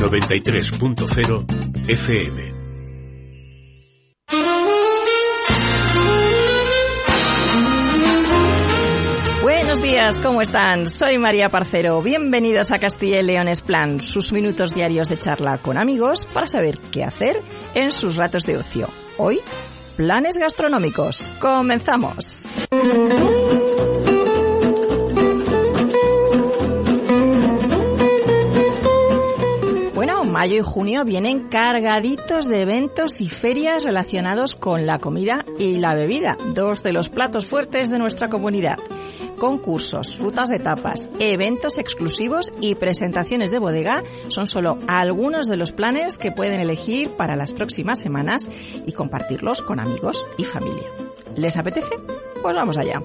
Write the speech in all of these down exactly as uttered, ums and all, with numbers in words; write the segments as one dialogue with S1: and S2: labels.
S1: noventa y tres punto cero F M.
S2: Buenos días, ¿cómo están? Soy María Parcero. Bienvenidos a Castilla y León es Plan, sus minutos diarios de charla con amigos para saber qué hacer en sus ratos de ocio. Hoy, planes gastronómicos. ¡Comenzamos! Bueno, mayo y junio vienen cargaditos de eventos y ferias relacionados con la comida y la bebida, dos de los platos fuertes de nuestra comunidad. Concursos, rutas de tapas, eventos exclusivos y presentaciones de bodega son solo algunos de los planes que pueden elegir para las próximas semanas y compartirlos con amigos y familia. ¿Les apetece? Pues vamos allá.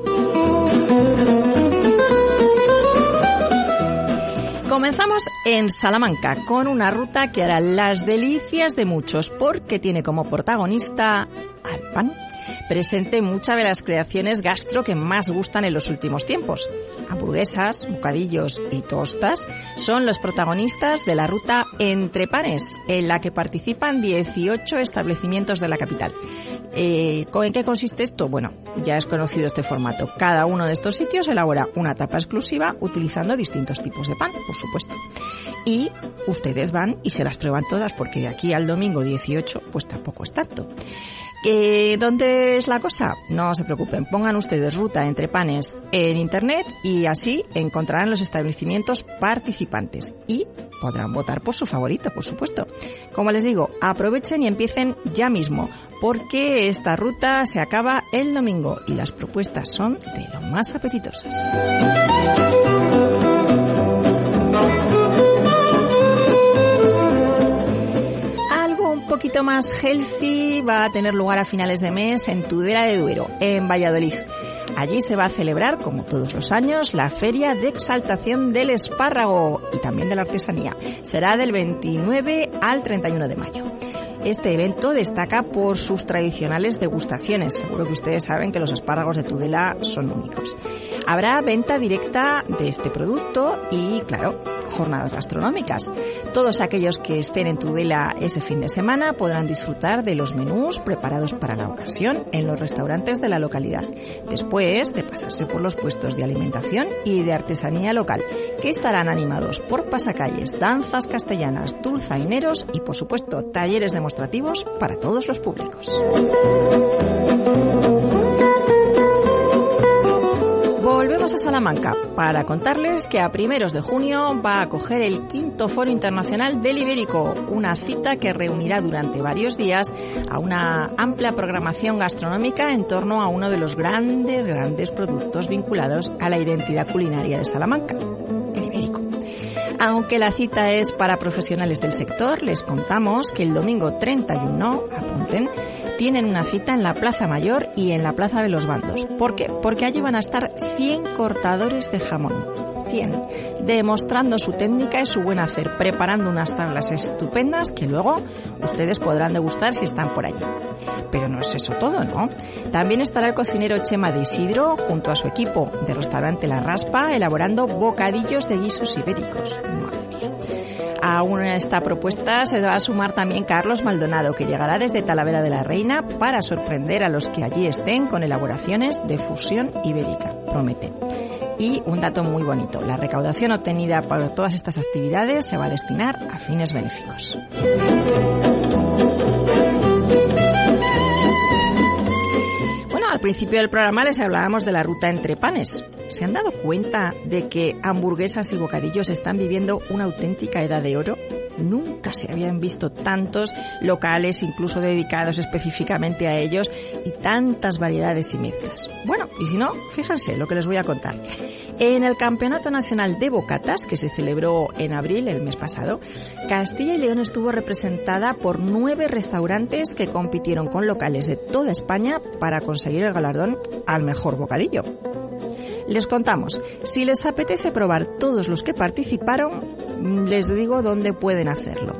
S2: Comenzamos en Salamanca con una ruta que hará las delicias de muchos porque tiene como protagonista al pan, presente muchas de las creaciones gastro que más gustan en los últimos tiempos. Hamburguesas, bocadillos y tostas son los protagonistas de la ruta Entre Panes, en la que participan dieciocho establecimientos de la capital. Eh, ¿En qué consiste esto? Bueno, ya es conocido este formato. Cada uno de estos sitios elabora una tapa exclusiva utilizando distintos tipos de pan, por supuesto. Y ustedes van y se las prueban todas porque de aquí al domingo dieciocho pues tampoco es tanto. Eh, ¿Dónde es la cosa? No se preocupen, pongan ustedes ruta Entre Panes en internet y así encontrarán los establecimientos participantes y podrán votar por su favorito, por supuesto. Como les digo, aprovechen y empiecen ya mismo porque esta ruta se acaba el domingo y las propuestas son de lo más apetitosas. Un poquito más healthy va a tener lugar a finales de mes en Tudela de Duero, en Valladolid. Allí se va a celebrar, como todos los años, la Feria de Exaltación del Espárrago y también de la artesanía. Será del veintinueve al treinta y uno de mayo. Este evento destaca por sus tradicionales degustaciones. Seguro que ustedes saben que los espárragos de Tudela son únicos. Habrá venta directa de este producto y, claro, jornadas gastronómicas. Todos aquellos que estén en Tudela ese fin de semana podrán disfrutar de los menús preparados para la ocasión en los restaurantes de la localidad, después de pasarse por los puestos de alimentación y de artesanía local, que estarán animados por pasacalles, danzas castellanas, dulzaineros y, por supuesto, talleres demostrativos para todos los públicos. Volvemos a Salamanca para contarles que a primeros de junio va a acoger el quinto Foro Internacional del Ibérico, una cita que reunirá durante varios días a una amplia programación gastronómica en torno a uno de los grandes, grandes productos vinculados a la identidad culinaria de Salamanca, el ibérico. Aunque la cita es para profesionales del sector, les contamos que el domingo treinta y uno, apunten, tienen una cita en la Plaza Mayor y en la Plaza de los Bandos. ¿Por qué? Porque allí van a estar cien cortadores de jamón. cien. Demostrando su técnica y su buen hacer, preparando unas tablas estupendas que luego ustedes podrán degustar si están por allí. Pero no es eso todo, ¿no? También estará el cocinero Chema de Isidro junto a su equipo de restaurante La Raspa elaborando bocadillos de guisos ibéricos. Madre mía. A esta propuesta se va a sumar también Carlos Maldonado, que llegará desde Talavera de la Reina para sorprender a los que allí estén con elaboraciones de fusión ibérica. Promete. Y un dato muy bonito, la recaudación obtenida por todas estas actividades se va a destinar a fines benéficos. Bueno, al principio del programa les hablábamos de la ruta Entre Panes. ¿Se han dado cuenta de que hamburguesas y bocadillos están viviendo una auténtica edad de oro? Nunca se habían visto tantos locales, incluso dedicados específicamente a ellos, y tantas variedades y mezclas. Bueno, y si no, fíjense lo que les voy a contar. En el Campeonato Nacional de Bocatas, que se celebró en abril, el mes pasado, Castilla y León estuvo representada por nueve restaurantes que compitieron con locales de toda España para conseguir el galardón al mejor bocadillo. Les contamos, si les apetece probar todos los que participaron, les digo dónde pueden hacerlo.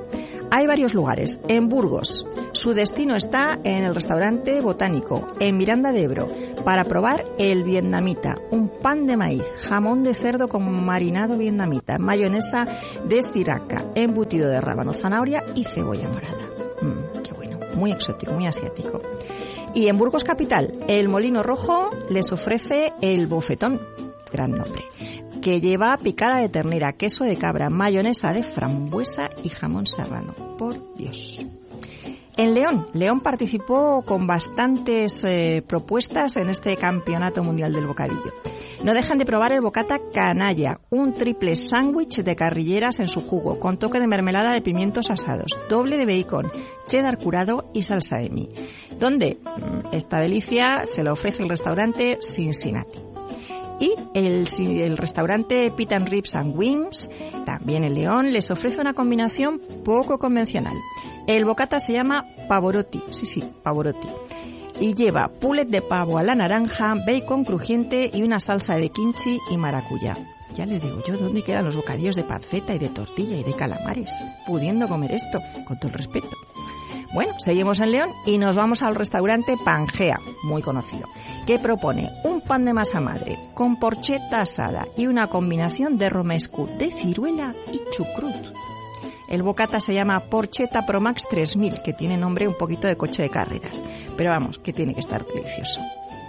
S2: Hay varios lugares. En Burgos, su destino está en el restaurante Botánico, en Miranda de Ebro, para probar el vietnamita, un pan de maíz, jamón de cerdo con marinado vietnamita, mayonesa de sriracha, embutido de rábano, zanahoria y cebolla morada. Mm, qué bueno, muy exótico, muy asiático. Y en Burgos Capital, el Molino Rojo les ofrece el bofetón, gran nombre, que lleva picada de ternera, queso de cabra, mayonesa de frambuesa y jamón serrano. Por Dios. En León, León participó con bastantes eh, propuestas en este Campeonato Mundial del Bocadillo. No dejan de probar el bocata canalla, un triple sándwich de carrilleras en su jugo, con toque de mermelada de pimientos asados, doble de bacon, cheddar curado y salsa de mí. Donde esta delicia se la ofrece el restaurante Cincinnati. Y el, el restaurante Pit and Ribs and Wings, también en León, les ofrece una combinación poco convencional. El bocata se llama Pavorotti, sí, sí, Pavorotti, y lleva pulet de pavo a la naranja, bacon crujiente y una salsa de kimchi y maracuyá. Ya les digo yo, ¿dónde quedan los bocadillos de panceta y de tortilla y de calamares? Pudiendo comer esto, con todo el respeto. Bueno, seguimos en León y nos vamos al restaurante Pangea, muy conocido, que propone un pan de masa madre con porcheta asada y una combinación de romesco de ciruela y chucrut. El bocata se llama Porchetta Promax tres mil, que tiene nombre un poquito de coche de carreras, pero vamos, que tiene que estar delicioso.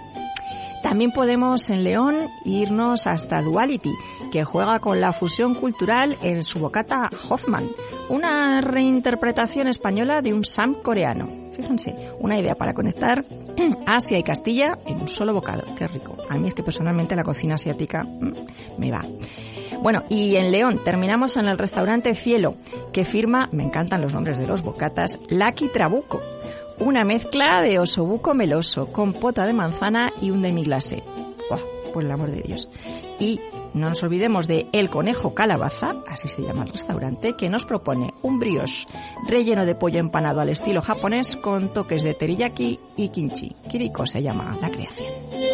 S2: También podemos en León irnos hasta Duality, que juega con la fusión cultural en su bocata Hoffman, una reinterpretación española de un sam coreano. Fíjense, una idea para conectar Asia y Castilla en un solo bocado. Qué rico. A mí es que personalmente la cocina asiática mmm, me va. Bueno, y en León terminamos en el restaurante Cielo, que firma, me encantan los nombres de los bocatas, Lucky Trabuco. Una mezcla de osobuco meloso, compota de manzana y un demi-glacé. ¡Buah! Por el amor de Dios. Y no nos olvidemos de El Conejo Calabaza, así se llama el restaurante, que nos propone un brioche relleno de pollo empanado al estilo japonés con toques de teriyaki y kimchi. Kiriko se llama la creación.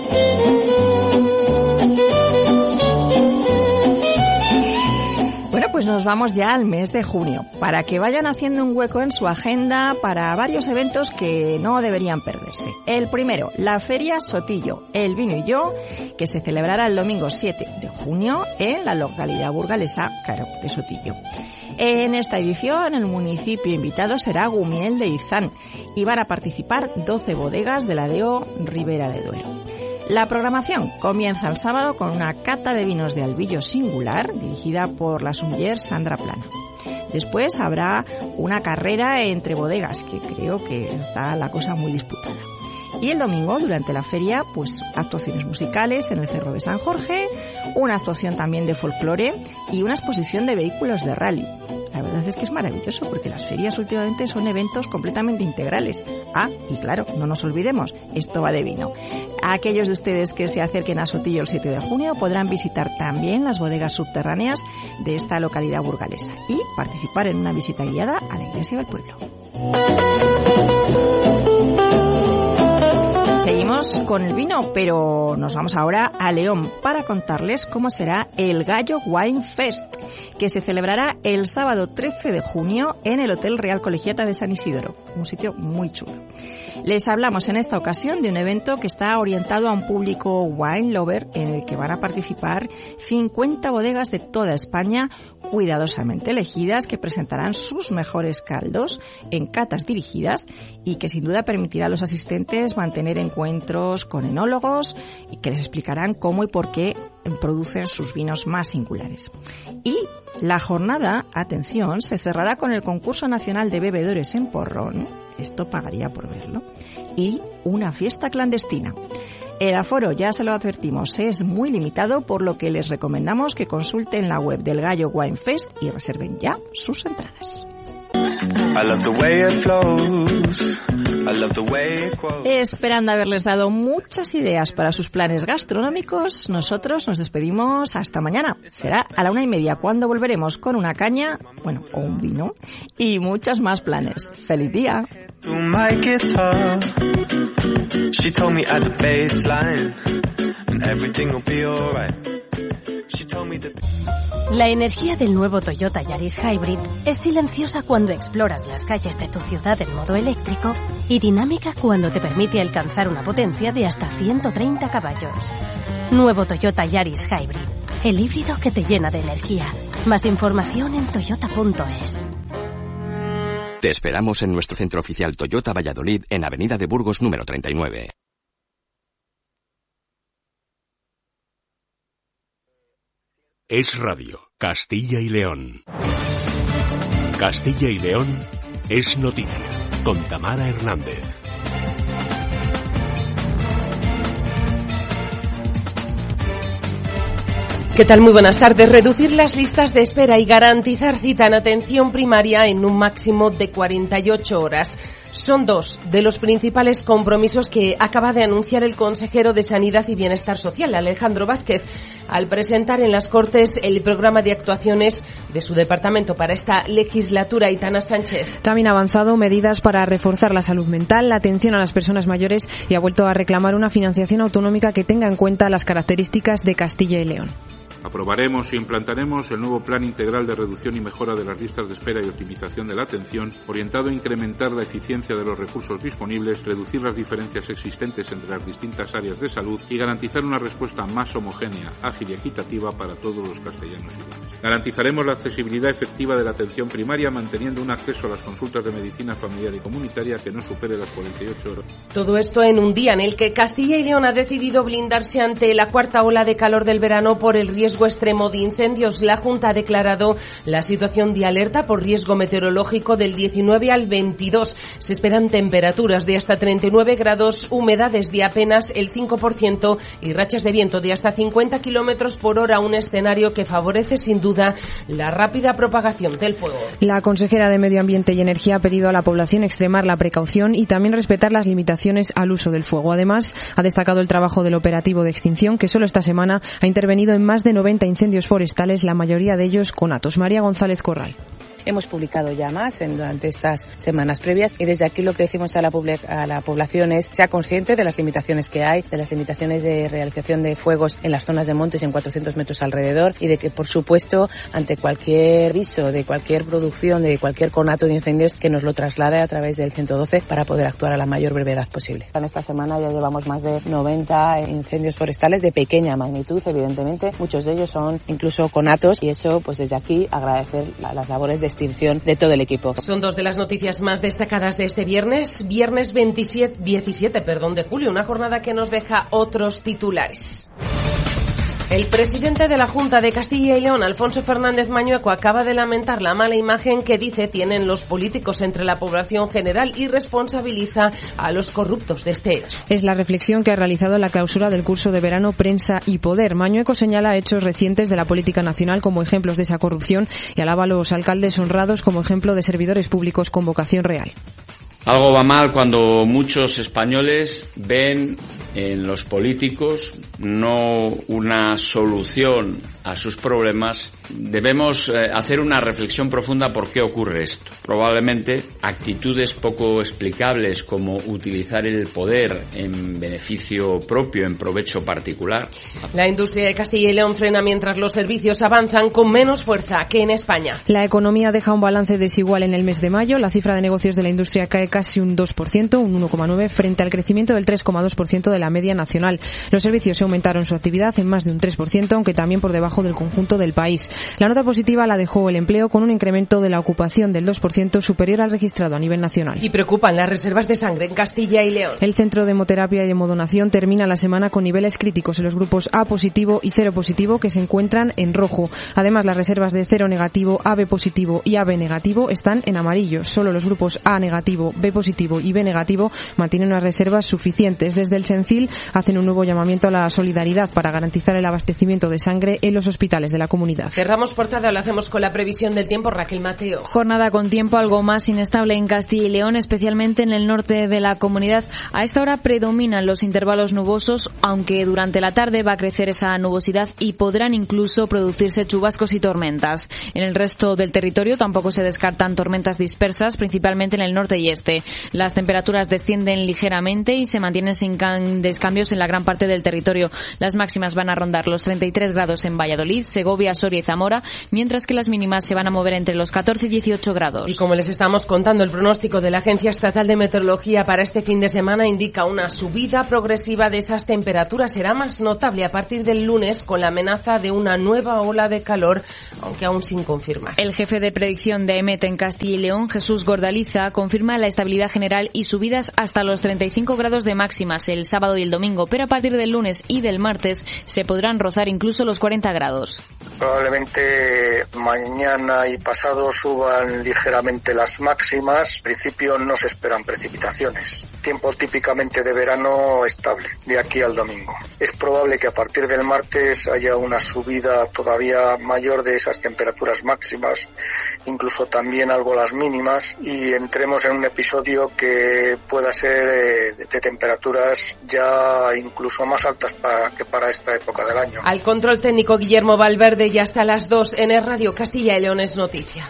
S2: Bueno, pues nos vamos ya al mes de junio, para que vayan haciendo un hueco en su agenda para varios eventos que no deberían perderse. El primero, la Feria Sotillo, El Vino y Yo, que se celebrará el domingo siete de junio en la localidad burgalesa, claro, de Sotillo. En esta edición, el municipio invitado será Gumiel de Izán y van a participar doce bodegas de la D O Ribera de Duero. La programación comienza el sábado con una cata de vinos de albillo singular dirigida por la sommelier Sandra Plana. Después habrá una carrera entre bodegas, que creo que está la cosa muy disputada. Y el domingo, durante la feria, pues actuaciones musicales en el Cerro de San Jorge, una actuación también de folclore y una exposición de vehículos de rally. La verdad es que es maravilloso porque las ferias últimamente son eventos completamente integrales. Ah, y claro, no nos olvidemos, esto va de vino. Aquellos de ustedes que se acerquen a Sotillo el siete de junio podrán visitar también las bodegas subterráneas de esta localidad burgalesa y participar en una visita guiada a la iglesia del pueblo. Seguimos con el vino, pero nos vamos ahora a León para contarles cómo será el Gallo Wine Fest, que se celebrará el sábado trece de junio en el Hotel Real Colegiata de San Isidro, un sitio muy chulo. Les hablamos en esta ocasión de un evento que está orientado a un público wine lover en el que van a participar cincuenta bodegas de toda España cuidadosamente elegidas que presentarán sus mejores caldos en catas dirigidas y que sin duda permitirá a los asistentes mantener encuentros con enólogos y que les explicarán cómo y por qué producen sus vinos más singulares. Y la jornada, atención, se cerrará con el concurso nacional de bebedores en porrón, esto pagaría por verlo, y una fiesta clandestina. El aforo, ya se lo advertimos, es muy limitado, por lo que les recomendamos que consulten la web del Gallo Wine Fest y reserven ya sus entradas. Esperando haberles dado muchas ideas para sus planes gastronómicos, nosotros nos despedimos hasta mañana. Será a la una y media cuando volveremos con una caña, bueno, o un vino, y muchos más planes. ¡Feliz día! She told me at the baseline and everything will be alright. She told me that
S3: La energía del nuevo Toyota Yaris Hybrid es silenciosa cuando exploras las calles de tu ciudad en modo eléctrico y dinámica cuando te permite alcanzar una potencia de hasta ciento treinta caballos. Nuevo Toyota Yaris Hybrid, el híbrido que te llena de energía. Más información en toyota punto es.
S4: Te esperamos en nuestro centro oficial Toyota Valladolid en Avenida de Burgos número treinta y nueve.
S1: Es Radio, Castilla y León. Castilla y León es noticia, con Tamara Hernández.
S5: ¿Qué tal? Muy buenas tardes. Reducir las listas de espera y garantizar cita en atención primaria en un máximo de cuarenta y ocho horas. Son dos de los principales compromisos que acaba de anunciar el consejero de Sanidad y Bienestar Social, Alejandro Vázquez, al presentar en las Cortes el programa de actuaciones de su departamento para esta legislatura. Aitana Sánchez.
S6: También ha avanzado medidas para reforzar la salud mental, la atención a las personas mayores y ha vuelto a reclamar una financiación autonómica que tenga en cuenta las características de Castilla y León.
S7: Aprobaremos e implantaremos el nuevo Plan Integral de Reducción y Mejora de las Listas de Espera y Optimización de la Atención, orientado a incrementar la eficiencia de los recursos disponibles, reducir las diferencias existentes entre las distintas áreas de salud y garantizar una respuesta más homogénea, ágil y equitativa para todos los castellanos y leoneses. Garantizaremos la accesibilidad efectiva de la atención primaria, manteniendo un acceso a las consultas de medicina familiar y comunitaria que no supere las cuarenta y ocho horas.
S5: Todo esto en un día en el que Castilla y León ha decidido blindarse ante la cuarta ola de calor del verano por el riesgo extremo de incendios. La Junta ha declarado la situación de alerta por riesgo meteorológico del diecinueve al veintidós. Se esperan temperaturas de hasta treinta y nueve grados, humedades de apenas el cinco por ciento y rachas de viento de hasta cincuenta kilómetros por hora, un escenario que favorece sin duda la rápida propagación del fuego.
S6: La consejera de Medio Ambiente y Energía ha pedido a la población extremar la precaución y también respetar las limitaciones al uso del fuego. Además, ha destacado el trabajo del operativo de extinción, que solo esta semana ha intervenido en más de noventa incendios forestales, la mayoría de ellos conatos. María González Corral.
S8: Hemos publicado ya más en, durante estas semanas previas y desde aquí lo que decimos a la, a la población es sea consciente de las limitaciones que hay, de las limitaciones de realización de fuegos en las zonas de montes y en cuatrocientos metros alrededor y de que, por supuesto, ante cualquier aviso de cualquier producción, de cualquier conato de incendios, que nos lo traslade a través del ciento doce para poder actuar a la mayor brevedad posible. En esta semana ya llevamos más de noventa incendios forestales de pequeña magnitud, evidentemente. Muchos de ellos son incluso conatos y eso, pues desde aquí, agradecer las labores de extinción de todo el equipo.
S5: Son dos de las noticias más destacadas de este viernes, viernes veintisiete, diecisiete perdón, de julio, una jornada que nos deja otros titulares. El presidente de la Junta de Castilla y León, Alfonso Fernández Mañueco, acaba de lamentar la mala imagen que dice tienen los políticos entre la población general y responsabiliza a los corruptos de este hecho.
S6: Es la reflexión que ha realizado en la clausura del curso de verano Prensa y Poder. Mañueco señala hechos recientes de la política nacional como ejemplos de esa corrupción y alaba a los alcaldes honrados como ejemplo de servidores públicos con vocación real.
S9: Algo va mal cuando muchos españoles ven en los políticos no una solución a sus problemas. Debemos eh, hacer una reflexión profunda por qué ocurre esto. Probablemente actitudes poco explicables como utilizar el poder en beneficio propio, en provecho particular.
S5: La industria de Castilla y León frena mientras los servicios avanzan con menos fuerza que en España.
S6: La economía deja un balance desigual en el mes de mayo. La cifra de negocios de la industria cae casi un dos por ciento, un uno coma nueve por ciento, frente al crecimiento del tres coma dos por ciento de la media nacional. Los servicios aumentaron su actividad en más de un tres por ciento, aunque también por debajo del conjunto del país. La nota positiva la dejó el empleo, con un incremento de la ocupación del dos por ciento superior al registrado a nivel nacional.
S5: Y preocupan las reservas de sangre en Castilla y León.
S6: El Centro de Hemoterapia y Hemodonación termina la semana con niveles críticos en los grupos A positivo y cero positivo, que se encuentran en rojo. Además, las reservas de cero negativo, A B positivo y A B negativo están en amarillo. Solo los grupos A negativo, B positivo y B negativo mantienen unas reservas suficientes. Desde el Sencil hacen un nuevo llamamiento a la solidaridad para garantizar el abastecimiento de sangre en los hospitales de la comunidad.
S5: Cerramos portada, lo hacemos con la previsión del tiempo. Raquel Mateo.
S10: Jornada con tiempo algo más inestable en Castilla y León, especialmente en el norte de la comunidad. A esta hora predominan los intervalos nubosos, aunque durante la tarde va a crecer esa nubosidad y podrán incluso producirse chubascos y tormentas. En el resto del territorio tampoco se descartan tormentas dispersas, principalmente en el norte y este. Las temperaturas descienden ligeramente y se mantienen sin descambios en la gran parte del territorio. Las máximas van a rondar los treinta y tres grados en Valladolid, Valladolid, Segovia, Soria y Zamora, mientras que las mínimas se van a mover entre los catorce y dieciocho grados.
S5: Y como les estamos contando, el pronóstico de la Agencia Estatal de Meteorología para este fin de semana indica una subida progresiva de esas temperaturas. Será más notable a partir del lunes, con la amenaza de una nueva ola de calor, aunque aún sin confirmar.
S10: El jefe de predicción de EMET en Castilla y León, Jesús Gordaliza, confirma la estabilidad general y subidas hasta los treinta y cinco grados de máximas el sábado y el domingo, pero a partir del lunes y del martes se podrán rozar incluso los cuarenta grados.
S11: Probablemente mañana y pasado suban ligeramente las máximas. En principio no se esperan precipitaciones. Tiempo típicamente de verano estable, de aquí al domingo. Es probable que a partir del martes haya una subida todavía mayor de esas temperaturas máximas, incluso también algo las mínimas, y entremos en un episodio que pueda ser de, de temperaturas ya incluso más altas para, que para esta época del año.
S5: Al control técnico Guillermo Valverde, y hasta las dos en el Radio Castilla y León es noticia.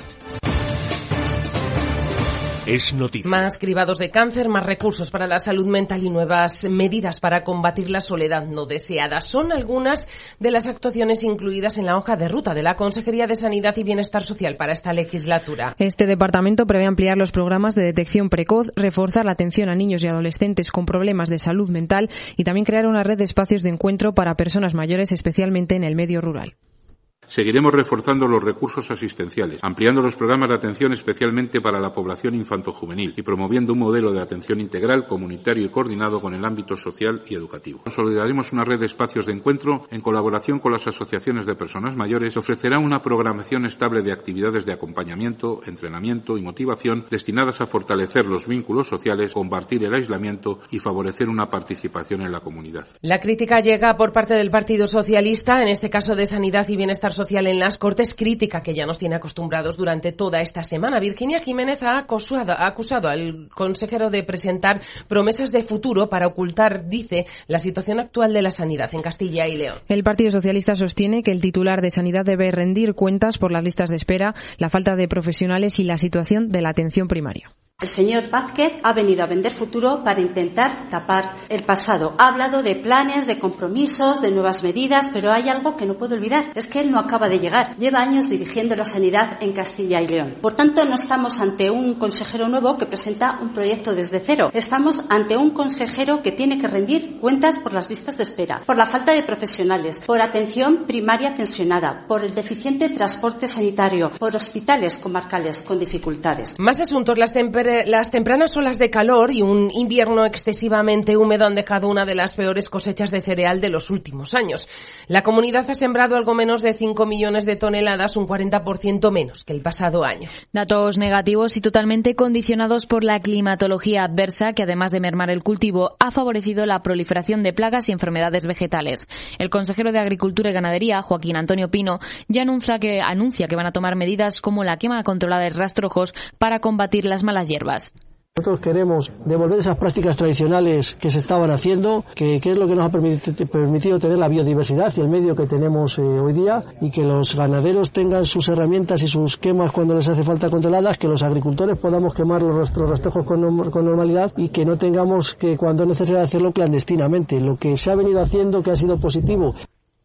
S1: Es noticia.
S5: Más cribados de cáncer, más recursos para la salud mental y nuevas medidas para combatir la soledad no deseada. Son algunas de las actuaciones incluidas en la hoja de ruta de la Consejería de Sanidad y Bienestar Social para esta legislatura.
S6: Este departamento prevé ampliar los programas de detección precoz, reforzar la atención a niños y adolescentes con problemas de salud mental y también crear una red de espacios de encuentro para personas mayores, especialmente en el medio rural.
S7: Seguiremos reforzando los recursos asistenciales, ampliando los programas de atención especialmente para la población infantojuvenil y promoviendo un modelo de atención integral, comunitario y coordinado con el ámbito social y educativo. Consolidaremos una red de espacios de encuentro en colaboración con las asociaciones de personas mayores que ofrecerá una programación estable de actividades de acompañamiento, entrenamiento y motivación destinadas a fortalecer los vínculos sociales, combatir el aislamiento y favorecer una participación en la comunidad.
S5: La crítica llega por parte del Partido Socialista, en este caso de Sanidad y Bienestar Social en las Cortes, crítica que ya nos tiene acostumbrados durante toda esta semana. Virginia Jiménez ha acusado, ha acusado al consejero de presentar promesas de futuro para ocultar, dice, la situación actual de la sanidad en Castilla y León.
S6: El Partido Socialista sostiene que el titular de Sanidad debe rendir cuentas por las listas de espera, la falta de profesionales y la situación de la atención primaria.
S12: El señor Vázquez ha venido a vender futuro para intentar tapar el pasado. Ha hablado de planes, de compromisos, de nuevas medidas, pero hay algo que no puedo olvidar. Es que él no acaba de llegar. Lleva años dirigiendo la sanidad en Castilla y León. Por tanto, no estamos ante un consejero nuevo que presenta un proyecto desde cero. Estamos ante un consejero que tiene que rendir cuentas por las listas de espera, por la falta de profesionales, por atención primaria tensionada, por el deficiente transporte sanitario, por hospitales comarcales con dificultades.
S5: Más asuntos. Las temperaturas Las tempranas olas de calor y un invierno excesivamente húmedo han dejado una de las peores cosechas de cereal de los últimos años. La comunidad ha sembrado algo menos de cinco millones de toneladas, un cuarenta por ciento menos que el pasado año.
S10: Datos negativos y totalmente condicionados por la climatología adversa, que además de mermar el cultivo, ha favorecido la proliferación de plagas y enfermedades vegetales. El consejero de Agricultura y Ganadería, Joaquín Antonio Pino, ya anuncia que, anuncia que van a tomar medidas como la quema controlada de rastrojos para combatir las malas hierbas.
S13: Nosotros queremos devolver esas prácticas tradicionales que se estaban haciendo, que, que es lo que nos ha permitido, permitido tener la biodiversidad y el medio que tenemos eh, hoy día, y que los ganaderos tengan sus herramientas y sus quemas cuando les hace falta controladas, que los agricultores podamos quemar los rastrojos con, con normalidad y que no tengamos que, cuando es necesario, hacerlo clandestinamente. Lo que se ha venido haciendo, que ha sido positivo.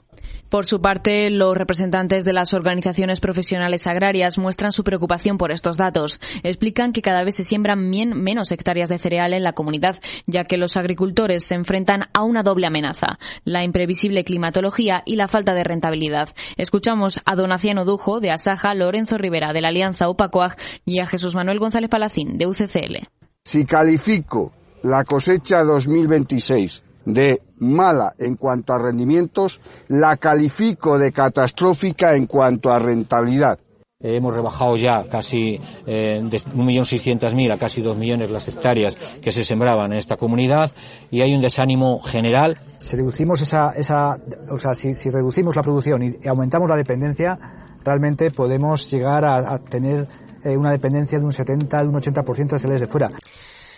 S10: Por su parte, los representantes de las organizaciones profesionales agrarias muestran su preocupación por estos datos. Explican que cada vez se siembran menos hectáreas de cereal en la comunidad, ya que los agricultores se enfrentan a una doble amenaza: la imprevisible climatología y la falta de rentabilidad. Escuchamos a Donaciano Dujo, de Asaja, Lorenzo Rivera, de la Alianza UPACOAG, y a Jesús Manuel González Palacín, de U C C L.
S14: Si califico la cosecha dos mil veintiséis de mala en cuanto a rendimientos, la califico de catastrófica en cuanto a rentabilidad.
S15: Hemos rebajado ya casi eh, de un millón seiscientos mil a casi dos millones las hectáreas que se sembraban en esta comunidad, y hay un desánimo general.
S16: Si reducimos esa, esa o sea, si, si reducimos la producción y aumentamos la dependencia, realmente podemos llegar a, a tener eh, una dependencia de un setenta, de un ochenta por ciento de cereales de fuera.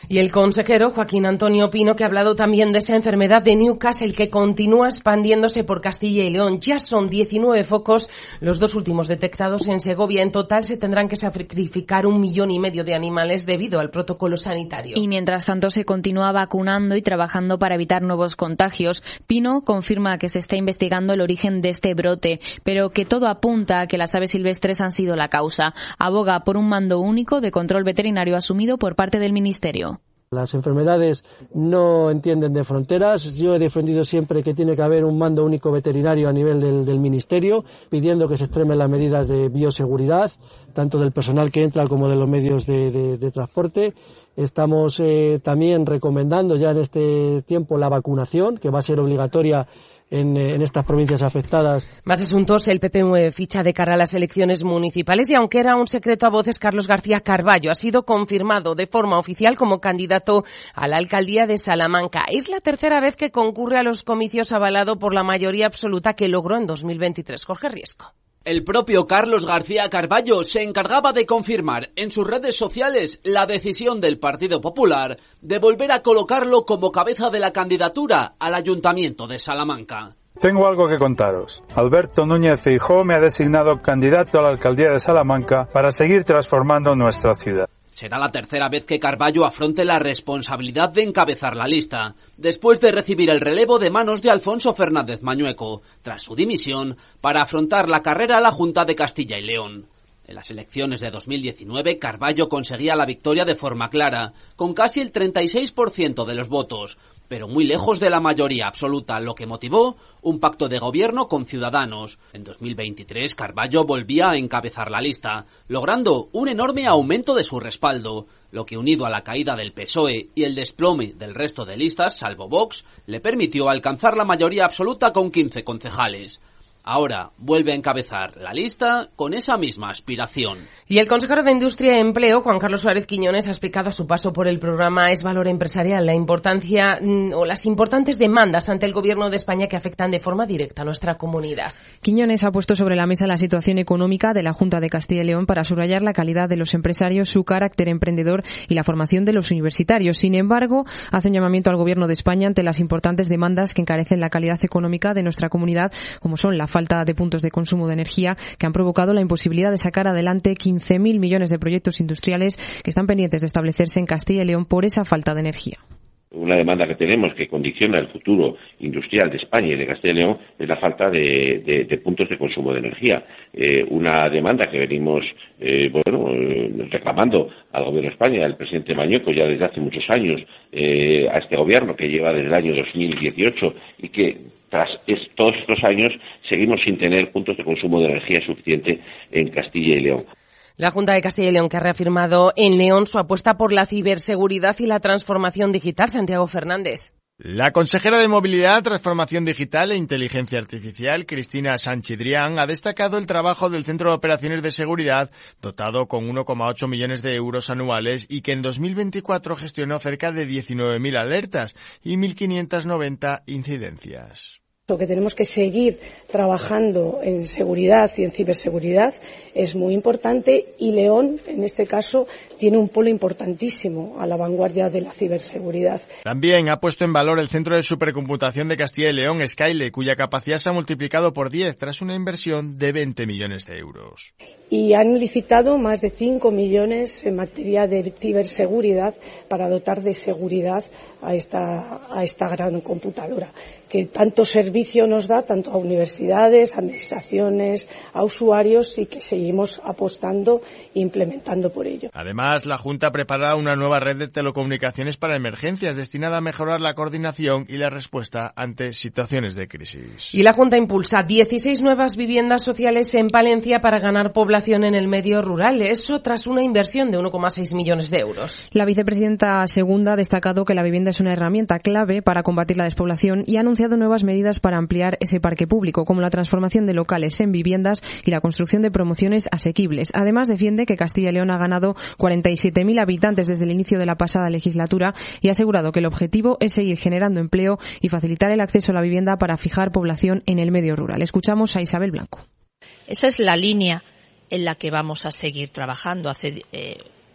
S5: Y el consejero Joaquín Antonio Pino, que ha hablado también de esa enfermedad de Newcastle que continúa expandiéndose por Castilla y León. Ya son diecinueve focos, los dos últimos detectados en Segovia. En total se tendrán que sacrificar un millón y medio de animales debido al protocolo sanitario.
S10: Y mientras tanto se continúa vacunando y trabajando para evitar nuevos contagios. Pino confirma que se está investigando el origen de este brote, pero que todo apunta a que las aves silvestres han sido la causa. Aboga por un mando único de control veterinario asumido por parte del Ministerio.
S13: Las enfermedades no entienden de fronteras. Yo he defendido siempre que tiene que haber un mando único veterinario a nivel del, del Ministerio, pidiendo que se extremen las medidas de bioseguridad, tanto del personal que entra como de los medios de, de, de transporte. Estamos eh, también recomendando ya en este tiempo la vacunación, que va a ser obligatoria En, en estas provincias afectadas.
S5: Más asuntos. El P P mueve ficha de cara a las elecciones municipales y aunque era un secreto a voces, Carlos García Carballo ha sido confirmado de forma oficial como candidato a la alcaldía de Salamanca. Es la tercera vez que concurre a los comicios avalado por la mayoría absoluta que logró en dos mil veintitrés. Jorge Riesco.
S17: El propio Carlos García Carballo se encargaba de confirmar en sus redes sociales la decisión del Partido Popular de volver a colocarlo como cabeza de la candidatura al Ayuntamiento de Salamanca.
S18: Tengo algo que contaros. Alberto Núñez Feijóo me ha designado candidato a la alcaldía de Salamanca para seguir transformando nuestra ciudad.
S17: Será la tercera vez que Carballo afronte la responsabilidad de encabezar la lista, después de recibir el relevo de manos de Alfonso Fernández Mañueco, tras su dimisión, para afrontar la carrera a la Junta de Castilla y León. En las elecciones de dos mil diecinueve, Carballo conseguía la victoria de forma clara, con casi el treinta y seis por ciento de los votos, pero muy lejos de la mayoría absoluta, lo que motivó un pacto de gobierno con Ciudadanos. En dos mil veintitrés, Carballo volvía a encabezar la lista, logrando un enorme aumento de su respaldo, lo que unido a la caída del P S O E y el desplome del resto de listas, salvo Vox, le permitió alcanzar la mayoría absoluta con quince concejales. Ahora vuelve a encabezar la lista con esa misma aspiración.
S5: Y el consejero de Industria y Empleo, Juan Carlos Suárez Quiñones, ha explicado a su paso por el programa Es Valor Empresarial la importancia mm, o las importantes demandas ante el Gobierno de España que afectan de forma directa a nuestra comunidad.
S6: Quiñones ha puesto sobre la mesa la situación económica de la Junta de Castilla y León para subrayar la calidad de los empresarios, su carácter emprendedor y la formación de los universitarios. Sin embargo, hace un llamamiento al Gobierno de España ante las importantes demandas que encarecen la calidad económica de nuestra comunidad, como son la falta de puntos de consumo de energía que han provocado la imposibilidad de sacar adelante quince mil millones de proyectos industriales que están pendientes de establecerse en Castilla y León por esa falta de energía.
S19: Una demanda que tenemos que condiciona el futuro industrial de España y de Castilla y León es la falta de, de, de puntos de consumo de energía. Eh, una demanda que venimos eh, bueno eh, reclamando al Gobierno de España, al presidente Mañueco, ya desde hace muchos años, eh, a este Gobierno que lleva desde el año dos mil dieciocho y que tras es, todos estos años seguimos sin tener puntos de consumo de energía suficiente en Castilla y León.
S5: La Junta de Castilla y León, que ha reafirmado en León su apuesta por la ciberseguridad y la transformación digital. Santiago Fernández.
S20: La consejera de Movilidad, Transformación Digital e Inteligencia Artificial, Cristina Sanchidrián, ha destacado el trabajo del Centro de Operaciones de Seguridad, dotado con uno coma ocho millones de euros anuales y que en dos mil veinticuatro gestionó cerca de diecinueve mil alertas y mil quinientas noventa incidencias.
S21: Lo que tenemos que seguir trabajando en seguridad y en ciberseguridad es muy importante y León, en este caso, tiene un polo importantísimo a la vanguardia de la ciberseguridad.
S20: También ha puesto en valor el Centro de Supercomputación de Castilla y León, Skyle, cuya capacidad se ha multiplicado por diez tras una inversión de veinte millones de euros.
S21: Y han licitado más de cinco millones en materia de ciberseguridad para dotar de seguridad a esta, a esta gran computadora, que tanto servicio nos da, tanto a universidades, a administraciones, a usuarios, y que seguimos apostando e implementando por ello.
S20: Además, la Junta prepara una nueva red de telecomunicaciones para emergencias destinada a mejorar la coordinación y la respuesta ante situaciones de crisis.
S5: Y la Junta impulsa dieciséis nuevas viviendas sociales en Palencia para ganar población en el medio rural. Eso tras una inversión de uno coma seis millones de euros.
S6: La vicepresidenta segunda ha destacado que la vivienda es una herramienta clave para combatir la despoblación y ha anunciado nuevas medidas para ampliar ese parque público, como la transformación de locales en viviendas y la construcción de promociones asequibles. Además, defiende que Castilla y León ha ganado cuarenta y siete mil habitantes desde el inicio de la pasada legislatura y ha asegurado que el objetivo es seguir generando empleo y facilitar el acceso a la vivienda para fijar población en el medio rural. Escuchamos a Isabel Blanco.
S22: Esa es la línea en la que vamos a seguir trabajando. Hace, eh,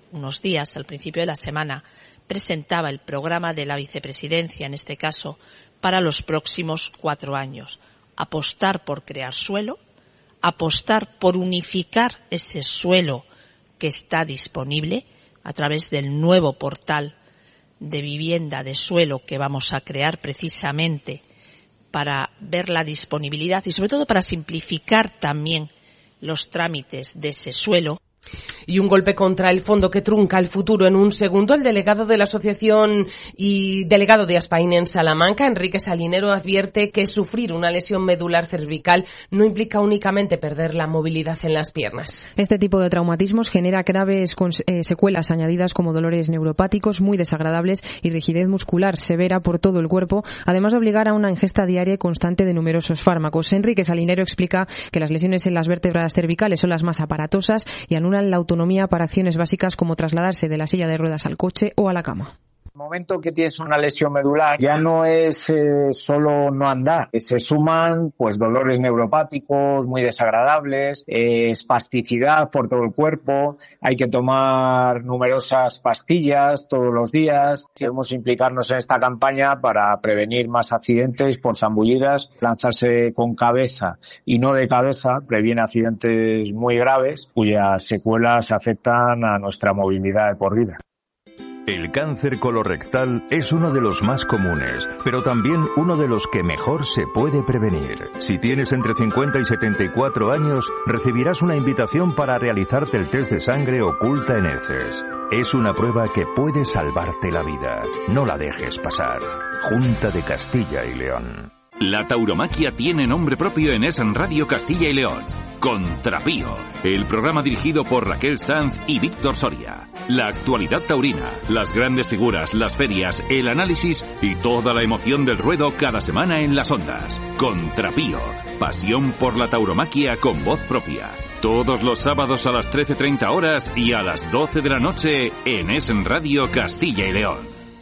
S2: unos días, al principio de la semana, presentaba el programa de la vicepresidencia, en este caso, para los próximos cuatro años. Apostar por crear suelo, apostar por unificar ese suelo que está disponible a través del nuevo portal de vivienda de suelo que vamos a crear precisamente para ver la disponibilidad y sobre todo para simplificar también los trámites de ese suelo.
S5: Y un golpe contra el fondo que trunca el futuro. En un segundo, el delegado de la asociación y delegado de Aspain en Salamanca, Enrique Salinero, advierte que sufrir una lesión medular cervical no implica únicamente perder la movilidad en las piernas.
S6: Este tipo de traumatismos genera graves eh, secuelas añadidas como dolores neuropáticos muy desagradables y rigidez muscular severa por todo el cuerpo, además de obligar a una ingesta diaria y constante de numerosos fármacos. Enrique Salinero explica que las lesiones en las vértebras cervicales son las más aparatosas y anulan la autonomía para acciones básicas como trasladarse de la silla de ruedas al coche o a la cama.
S22: En el momento que tienes una lesión medular ya no es eh, solo no andar, se suman pues dolores neuropáticos muy desagradables, eh, espasticidad por todo el cuerpo, hay que tomar numerosas pastillas todos los días. Debemos implicarnos en esta campaña para prevenir más accidentes por zambullidas. Lanzarse con cabeza y no de cabeza previene accidentes muy graves cuyas secuelas afectan a nuestra movilidad de por vida.
S23: El cáncer colorectal es uno de los más comunes, pero también uno de los que mejor se puede prevenir. Si tienes entre cincuenta y setenta y cuatro años, recibirás una invitación para realizarte el test de sangre oculta en heces. Es una prueba que puede salvarte la vida. No la dejes pasar. Junta de Castilla y León.
S24: La tauromaquia tiene nombre propio en Es Radio Castilla y León. Contrapío, el programa dirigido por Raquel Sanz y Víctor Soria. La actualidad taurina, las grandes figuras, las ferias, el análisis y toda la emoción del ruedo cada semana en las ondas. Contrapío, pasión por la tauromaquia con voz propia. Todos los sábados a las trece treinta horas y a las doce de la noche en Es Radio Castilla y León.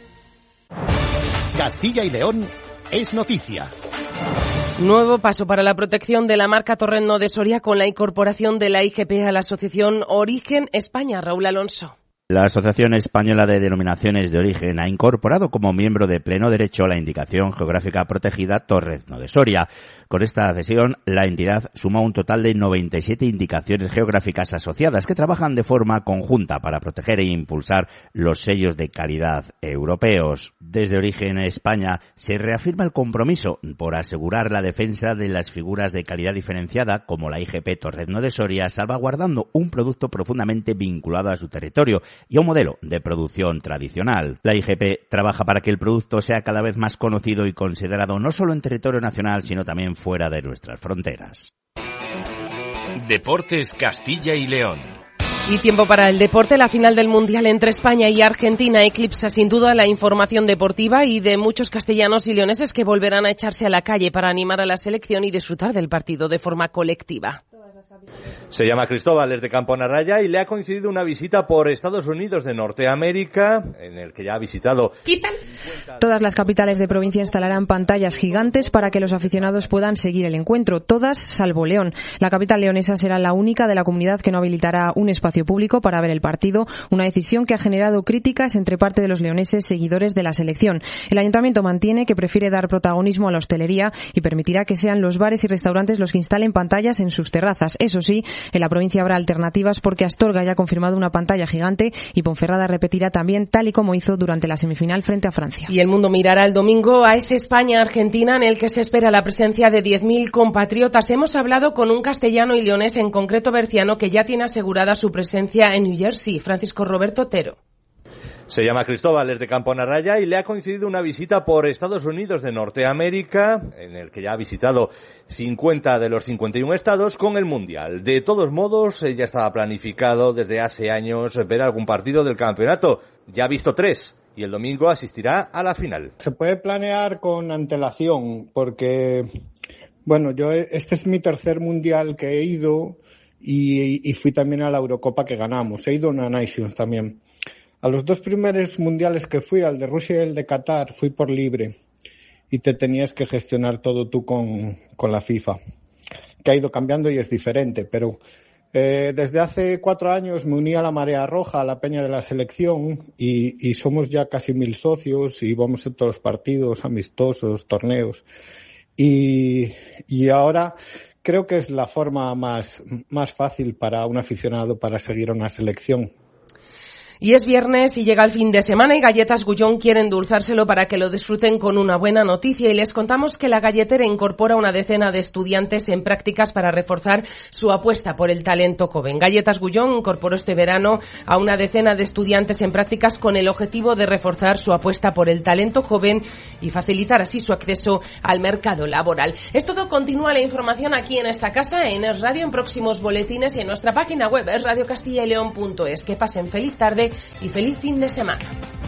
S1: Castilla y León es noticia.
S5: Nuevo paso para la protección de la marca Torrezno de Soria con la incorporación de la I G P a la asociación Origen España. Raúl Alonso.
S25: La Asociación Española de Denominaciones de Origen ha incorporado como miembro de pleno derecho la indicación geográfica protegida Torrezno de Soria. Con esta cesión, la entidad suma un total de noventa y siete indicaciones geográficas asociadas que trabajan de forma conjunta para proteger e impulsar los sellos de calidad europeos. Desde Origen España se reafirma el compromiso por asegurar la defensa de las figuras de calidad diferenciada como la I G P Torrezno de Soria, salvaguardando un producto profundamente vinculado a su territorio y a un modelo de producción tradicional. La I G P trabaja para que el producto sea cada vez más conocido y considerado no solo en territorio nacional, sino también fuera de nuestras fronteras.
S1: Deportes Castilla y León.
S5: Y tiempo para el deporte. La final del Mundial entre España y Argentina eclipsa sin duda la información deportiva y de muchos castellanos y leoneses que volverán a echarse a la calle para animar a la selección y disfrutar del partido de forma colectiva.
S26: Se llama Cristóbal, es de Campo Narraya y le ha coincidido una visita por Estados Unidos de Norteamérica, en el que ya ha visitado.
S5: ¿Qué tal?
S6: Todas las capitales de provincia instalarán pantallas gigantes para que los aficionados puedan seguir el encuentro, todas salvo León. La capital leonesa será la única de la comunidad que no habilitará un espacio público para ver el partido, una decisión que ha generado críticas entre parte de los leoneses seguidores de la selección. El ayuntamiento mantiene que prefiere dar protagonismo a la hostelería y permitirá que sean los bares y restaurantes los que instalen pantallas en sus terrazas. Eso sí, en la provincia habrá alternativas porque Astorga ya ha confirmado una pantalla gigante y Ponferrada repetirá también tal y como hizo durante la semifinal frente a Francia.
S5: Y el mundo mirará el domingo a ese España-Argentina en el que se espera la presencia de diez mil compatriotas. Hemos hablado con un castellano y leonés, en concreto berciano, que ya tiene asegurada su presencia en New Jersey, Francisco Roberto Otero.
S26: Se llama Cristóbal, es de Campo Narraya y le ha coincidido una visita por Estados Unidos de Norteamérica, en el que ya ha visitado cincuenta de los cincuenta y uno estados con el Mundial. De todos modos, ya estaba planificado desde hace años ver algún partido del campeonato. Ya ha visto tres y el domingo asistirá a la final.
S27: Se puede planear con antelación porque, bueno, yo este es mi tercer Mundial que he ido y, y fui también a la Eurocopa que ganamos. He ido a una Nations también. A los dos primeros mundiales que fui, al de Rusia y el de Qatar, fui por libre y te tenías que gestionar todo tú con, con la FIFA, que ha ido cambiando y es diferente, pero Eh, desde hace cuatro años me uní a la Marea Roja, a la Peña de la Selección, y, y somos ya casi mil socios y vamos a todos los partidos, amistosos, torneos. Y, y ahora creo que es la forma más, más fácil para un aficionado para seguir a una selección.
S5: Y es viernes y llega el fin de semana y Galletas Gullón quiere endulzárselo para que lo disfruten con una buena noticia, y les contamos que la galletera incorpora una decena de estudiantes en prácticas para reforzar su apuesta por el talento joven. Galletas Gullón incorporó este verano a una decena de estudiantes en prácticas con el objetivo de reforzar su apuesta por el talento joven y facilitar así su acceso al mercado laboral. Es todo, continúa la información aquí en esta casa, en Es Radio, en próximos boletines y en nuestra página web es radio castilla y león punto es. Que pasen feliz tarde y feliz fin de semana.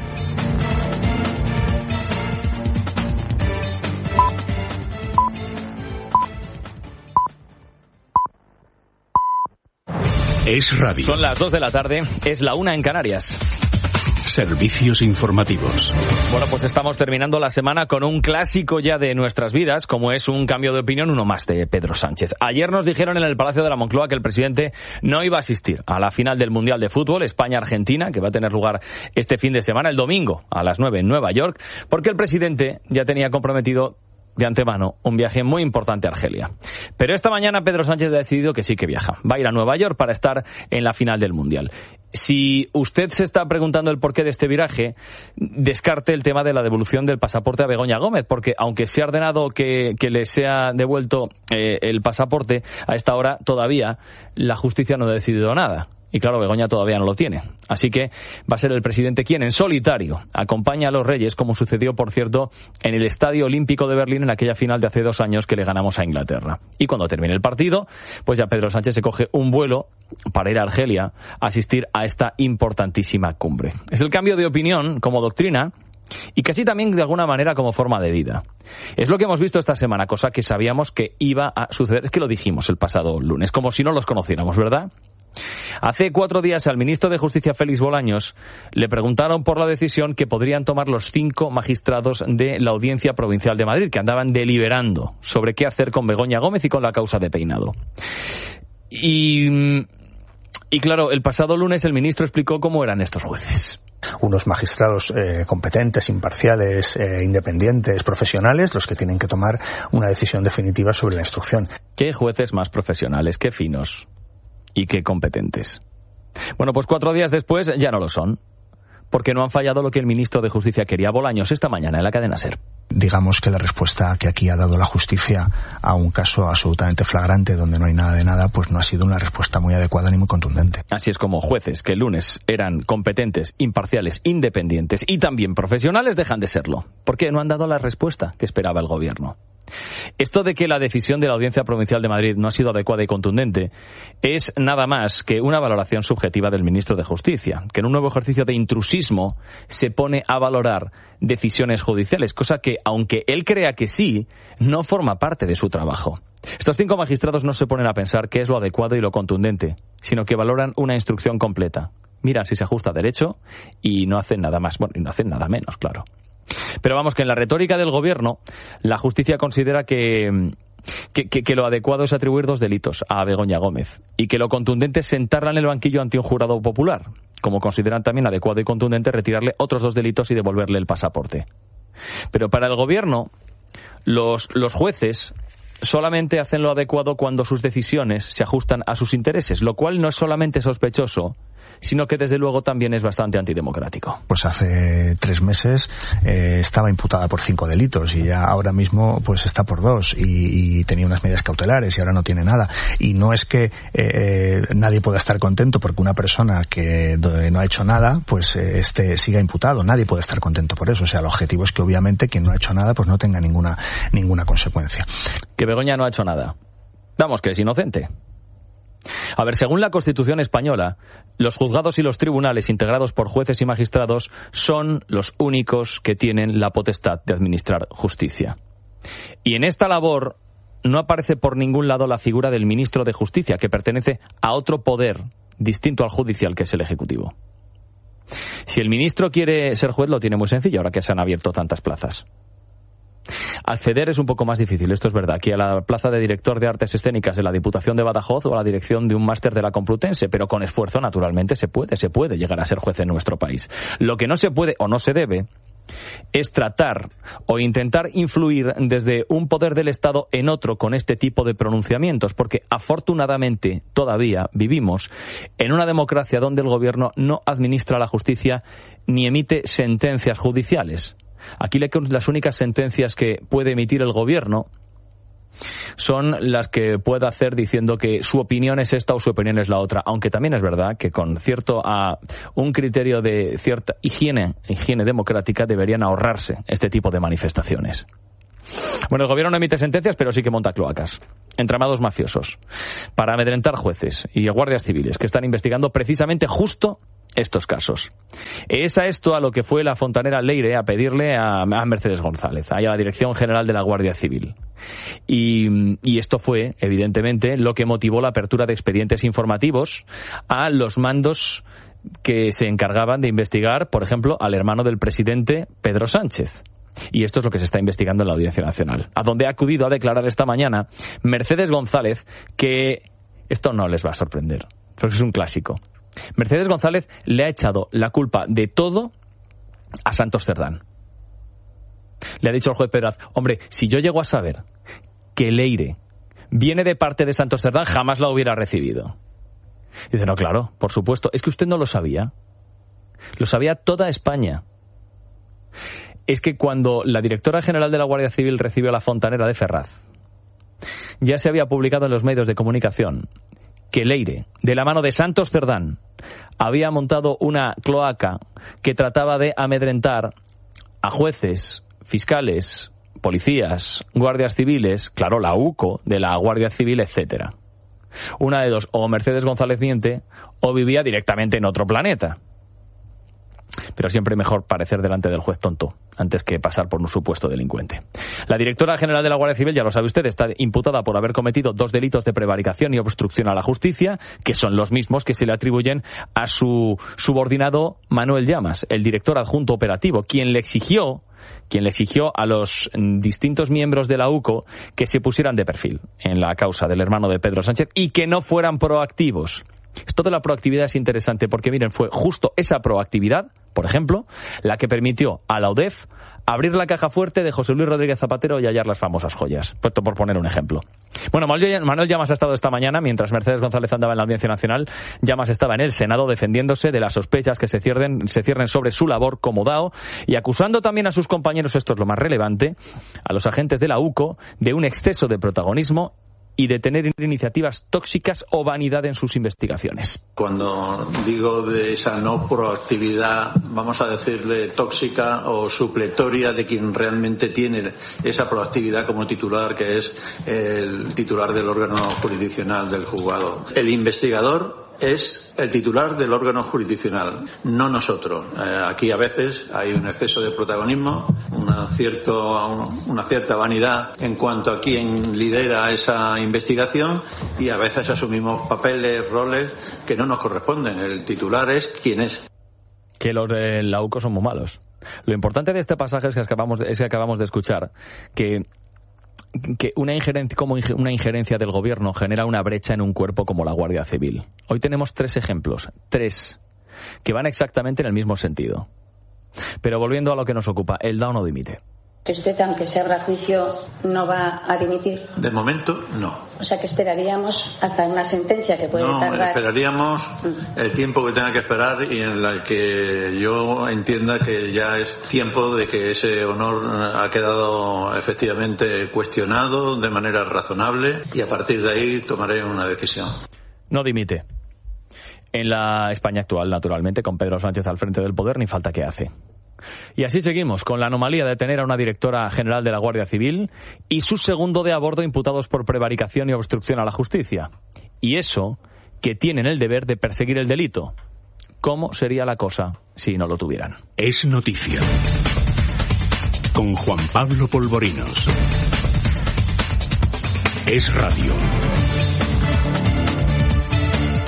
S1: Es Radio.
S3: Son las dos de la tarde, es la una en Canarias.
S1: Servicios informativos.
S3: Bueno, pues estamos terminando la semana con un clásico ya de nuestras vidas, como es un cambio de opinión, uno más de Pedro Sánchez. Ayer nos dijeron en el Palacio de la Moncloa que el presidente no iba a asistir a la final del Mundial de Fútbol España-Argentina, que va a tener lugar este fin de semana, el domingo, a las nueve en Nueva York, porque el presidente ya tenía comprometido de antemano un viaje muy importante a Argelia. Pero esta mañana Pedro Sánchez ha decidido que sí que viaja. Va a ir a Nueva York para estar en la final del Mundial. Si usted se está preguntando el porqué de este viraje, descarte el tema de la devolución del pasaporte a Begoña Gómez, porque aunque se ha ordenado que, que le sea devuelto eh, el pasaporte, a esta hora todavía la justicia no ha decidido nada. Y claro, Begoña todavía no lo tiene. Así que va a ser el presidente quien, en solitario, acompaña a los Reyes, como sucedió, por cierto, en el Estadio Olímpico de Berlín en aquella final de hace dos años que le ganamos a Inglaterra. Y cuando termine el partido, pues ya Pedro Sánchez se coge un vuelo para ir a Argelia a asistir a esta importantísima cumbre. Es el cambio de opinión como doctrina y casi también de alguna manera como forma de vida. Es lo que hemos visto esta semana, cosa que sabíamos que iba a suceder. Es que lo dijimos el pasado lunes, como si no los conociéramos, ¿verdad? Hace cuatro días al ministro de Justicia, Félix Bolaños, le preguntaron por la decisión que podrían tomar los cinco magistrados de la Audiencia Provincial de Madrid, que andaban deliberando sobre qué hacer con Begoña Gómez y con la causa de Peinado. Y, y claro, el pasado lunes el ministro explicó cómo eran estos jueces.
S4: Unos magistrados eh, competentes, imparciales, eh, independientes, profesionales, los que tienen que tomar una decisión definitiva sobre la instrucción.
S3: ¿Qué jueces más profesionales, qué finos y qué competentes? Bueno, pues cuatro días después ya no lo son, porque no han fallado lo que el ministro de Justicia quería. Bolaños esta mañana en la cadena SER.
S4: Digamos que la respuesta que aquí ha dado la justicia a un caso absolutamente flagrante donde no hay nada de nada, pues no ha sido una respuesta muy adecuada ni muy contundente.
S3: Así es como jueces que el lunes eran competentes, imparciales, independientes y también profesionales dejan de serlo, porque no han dado la respuesta que esperaba el gobierno. Esto de que la decisión de la Audiencia Provincial de Madrid no ha sido adecuada y contundente es nada más que una valoración subjetiva del ministro de Justicia, que en un nuevo ejercicio de intrusismo se pone a valorar decisiones judiciales, cosa que, aunque él crea que sí, no forma parte de su trabajo. Estos cinco magistrados no se ponen a pensar qué es lo adecuado y lo contundente, sino que valoran una instrucción completa. Miran si se ajusta a derecho y no hacen nada más, bueno, y no hacen nada menos, claro. Pero vamos, que en la retórica del gobierno, la justicia considera que, que, que, que lo adecuado es atribuir dos delitos a Begoña Gómez y que lo contundente es sentarla en el banquillo ante un jurado popular, como consideran también adecuado y contundente retirarle otros dos delitos y devolverle el pasaporte. Pero para el gobierno, los, los jueces solamente hacen lo adecuado cuando sus decisiones se ajustan a sus intereses, lo cual no es solamente sospechoso, sino que desde luego también es bastante antidemocrático.
S4: Pues hace tres meses eh, estaba imputada por cinco delitos y ya ahora mismo pues está por dos y, y tenía unas medidas cautelares y ahora no tiene nada. Y no es que eh, nadie pueda estar contento porque una persona que no ha hecho nada pues eh, este siga imputado. Nadie puede estar contento por eso. O sea, el objetivo es que obviamente quien no ha hecho nada pues no tenga ninguna ninguna consecuencia.
S3: Que Begoña no ha hecho nada. Vamos, que es inocente. A ver, según la Constitución española, los juzgados y los tribunales integrados por jueces y magistrados son los únicos que tienen la potestad de administrar justicia. Y en esta labor no aparece por ningún lado la figura del ministro de Justicia, que pertenece a otro poder distinto al judicial, que es el Ejecutivo. Si el ministro quiere ser juez, lo tiene muy sencillo, ahora que se han abierto tantas plazas. Acceder es un poco más difícil, esto es verdad. Aquí a la plaza de director de artes escénicas de la Diputación de Badajoz o a la dirección de un máster de la Complutense, pero con esfuerzo naturalmente se puede, se puede llegar a ser juez en nuestro país. Lo que no se puede o no se debe es tratar o intentar influir desde un poder del Estado en otro con este tipo de pronunciamientos, porque afortunadamente todavía vivimos en una democracia donde el gobierno no administra la justicia ni emite sentencias judiciales. Aquí las únicas sentencias que puede emitir el gobierno son las que pueda hacer diciendo que su opinión es esta o su opinión es la otra, aunque también es verdad que con cierto a un criterio de cierta higiene, higiene democrática deberían ahorrarse este tipo de manifestaciones. Bueno, el gobierno no emite sentencias, pero sí que monta cloacas, entramados mafiosos, para amedrentar jueces y guardias civiles que están investigando precisamente justo estos casos. Es a esto a lo que fue la fontanera Leire a pedirle a, a Mercedes González, a la Dirección General de la Guardia Civil. Y, y esto fue, evidentemente, lo que motivó la apertura de expedientes informativos a los mandos que se encargaban de investigar, por ejemplo, al hermano del presidente, Pedro Sánchez. Y esto es lo que se está investigando en la Audiencia Nacional, a donde ha acudido a declarar esta mañana Mercedes González, que esto no les va a sorprender, porque es un clásico. Mercedes González le ha echado la culpa de todo a Santos Cerdán. Le ha dicho al juez Pedraz, hombre, si yo llego a saber que Leire viene de parte de Santos Cerdán, jamás la hubiera recibido. Dice, no, claro, por supuesto, es que usted no lo sabía. Lo sabía toda España. Es que cuando la directora general de la Guardia Civil recibió a la fontanera de Ferraz, ya se había publicado en los medios de comunicación que Leire, de la mano de Santos Cerdán, había montado una cloaca que trataba de amedrentar a jueces, fiscales, policías, guardias civiles, claro, la U C O de la Guardia Civil, etcétera. Una de dos, o Mercedes González miente, o vivía directamente en otro planeta. Pero siempre mejor parecer delante del juez tonto antes que pasar por un supuesto delincuente. La directora general de la Guardia Civil, ya lo sabe usted, está imputada por haber cometido dos delitos de prevaricación y obstrucción a la justicia, que son los mismos que se le atribuyen a su subordinado Manuel Llamas, el director adjunto operativo, quien le exigió quien le exigió a los distintos miembros de la U C O que se pusieran de perfil en la causa del hermano de Pedro Sánchez y que no fueran proactivos. Esto de la proactividad es interesante porque, miren, fue justo esa proactividad, por ejemplo, la que permitió a la U D E F abrir la caja fuerte de José Luis Rodríguez Zapatero y hallar las famosas joyas, puesto por poner un ejemplo. Bueno, Manuel Llamas ha estado esta mañana, mientras Mercedes González andaba en la Audiencia Nacional, Llamas estaba en el Senado defendiéndose de las sospechas que se ciernen, se ciernen sobre su labor como D A O y acusando también a sus compañeros, esto es lo más relevante, a los agentes de la U C O de un exceso de protagonismo y de tener iniciativas tóxicas o vanidad en sus investigaciones.
S7: Cuando digo de esa no proactividad, vamos a decirle tóxica o supletoria de quien realmente tiene esa proactividad como titular, que es el titular del órgano jurisdiccional del juzgado. El investigador es el titular del órgano jurisdiccional, no nosotros. Eh, aquí a veces hay un exceso de protagonismo, una, cierto, una cierta vanidad en cuanto a quién lidera esa investigación y a veces asumimos papeles, roles que no nos corresponden. El titular es quien es.
S3: Que los de la U C O son muy malos. Lo importante de este pasaje es que acabamos de, es que acabamos de escuchar que que una injerencia, como una injerencia del gobierno genera una brecha en un cuerpo como la Guardia Civil. Hoy tenemos tres ejemplos, tres, que van exactamente en el mismo sentido. Pero volviendo a lo que nos ocupa, el D A O no dimite.
S8: ¿Que usted, aunque se abra juicio, no va a dimitir?
S7: De momento, no.
S8: O sea, que esperaríamos hasta una sentencia que puede
S7: no,
S8: tardar...
S7: No, esperaríamos el tiempo que tenga que esperar y en el que yo entienda que ya es tiempo de que ese honor ha quedado efectivamente cuestionado de manera razonable y a partir de ahí tomaré una decisión.
S3: No dimite. En la España actual, naturalmente, con Pedro Sánchez al frente del poder, ni falta que hace. Y así seguimos, con la anomalía de tener a una directora general de la Guardia Civil y su segundo de a bordo imputados por prevaricación y obstrucción a la justicia. Y eso, que tienen el deber de perseguir el delito. ¿Cómo sería la cosa si no lo tuvieran?
S1: Es noticia. Con Juan Pablo Polvorinos. Es radio.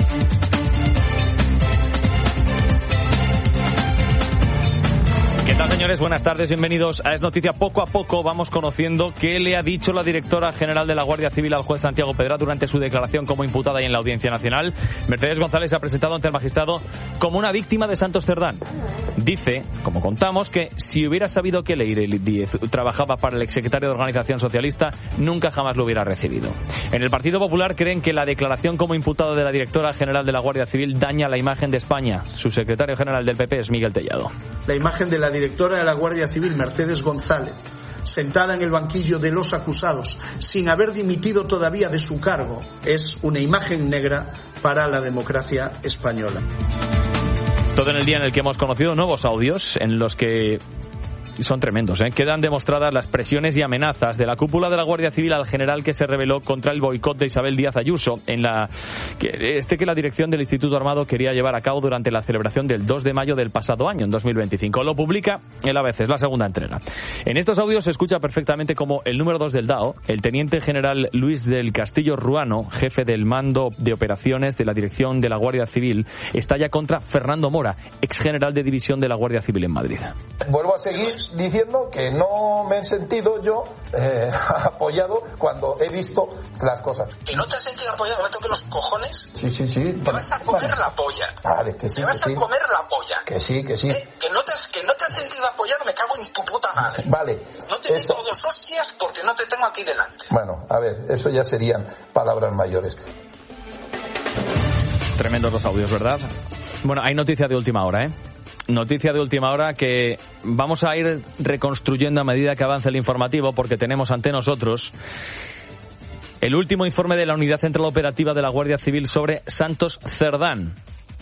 S3: ¿Qué tal, señores, buenas tardes, bienvenidos a Es Noticia. Poco a poco vamos conociendo qué le ha dicho la directora general de la Guardia Civil al juez Santiago Pedra durante su declaración como imputada y en la Audiencia Nacional. Mercedes González se ha presentado ante el magistrado como una víctima de Santos Cerdán. Dice, como contamos, que si hubiera sabido que Leire Díez trabajaba para el exsecretario de Organización Socialista, nunca jamás lo hubiera recibido. En el Partido Popular creen que la declaración como imputado de la directora general de la Guardia Civil daña la imagen de España. Su secretario general del P P es Miguel Tellado.
S9: La imagen de la directora de la Guardia Civil, Mercedes González, sentada en el banquillo de los acusados, sin haber dimitido todavía de su cargo, es una imagen negra para la democracia española.
S3: Todo en el día en el que hemos conocido nuevos audios en los que son tremendos, ¿eh? Quedan demostradas las presiones y amenazas de la cúpula de la Guardia Civil al general que se rebeló contra el boicot de Isabel Díaz Ayuso, en la que, este que la dirección del Instituto Armado quería llevar a cabo durante la celebración del dos de mayo del pasado año, en dos mil veinticinco. Lo publica el A B C, es la segunda entrega. En estos audios se escucha perfectamente como el número dos del D A O, el teniente general Luis del Castillo Ruano, jefe del mando de operaciones de la dirección de la Guardia Civil, estalla contra Fernando Mora, ex general de división de la Guardia Civil en Madrid.
S10: Vuelvo a seguir diciendo que no me he sentido yo eh, apoyado cuando he visto las cosas.
S11: ¿Que no te has sentido apoyado? ¿Me toque los cojones?
S10: Sí, sí, sí.
S11: Te vas a comer la polla.
S10: Vale, que sí,
S11: Te vas
S10: que
S11: a
S10: sí.
S11: comer la polla.
S10: Que sí, que sí.
S11: ¿Eh? Que, no te has, que no te has sentido apoyado, me cago en tu puta madre.
S10: Vale.
S11: No te
S10: eso...
S11: meto dos hostias porque no te tengo aquí delante.
S10: Bueno, a ver, eso ya serían palabras mayores.
S3: Tremendos los audios, ¿verdad? Bueno, hay noticia de última hora, ¿eh? Noticia de última hora que vamos a ir reconstruyendo a medida que avance el informativo, porque tenemos ante nosotros el último informe de la Unidad Central Operativa de la Guardia Civil sobre Santos Cerdán.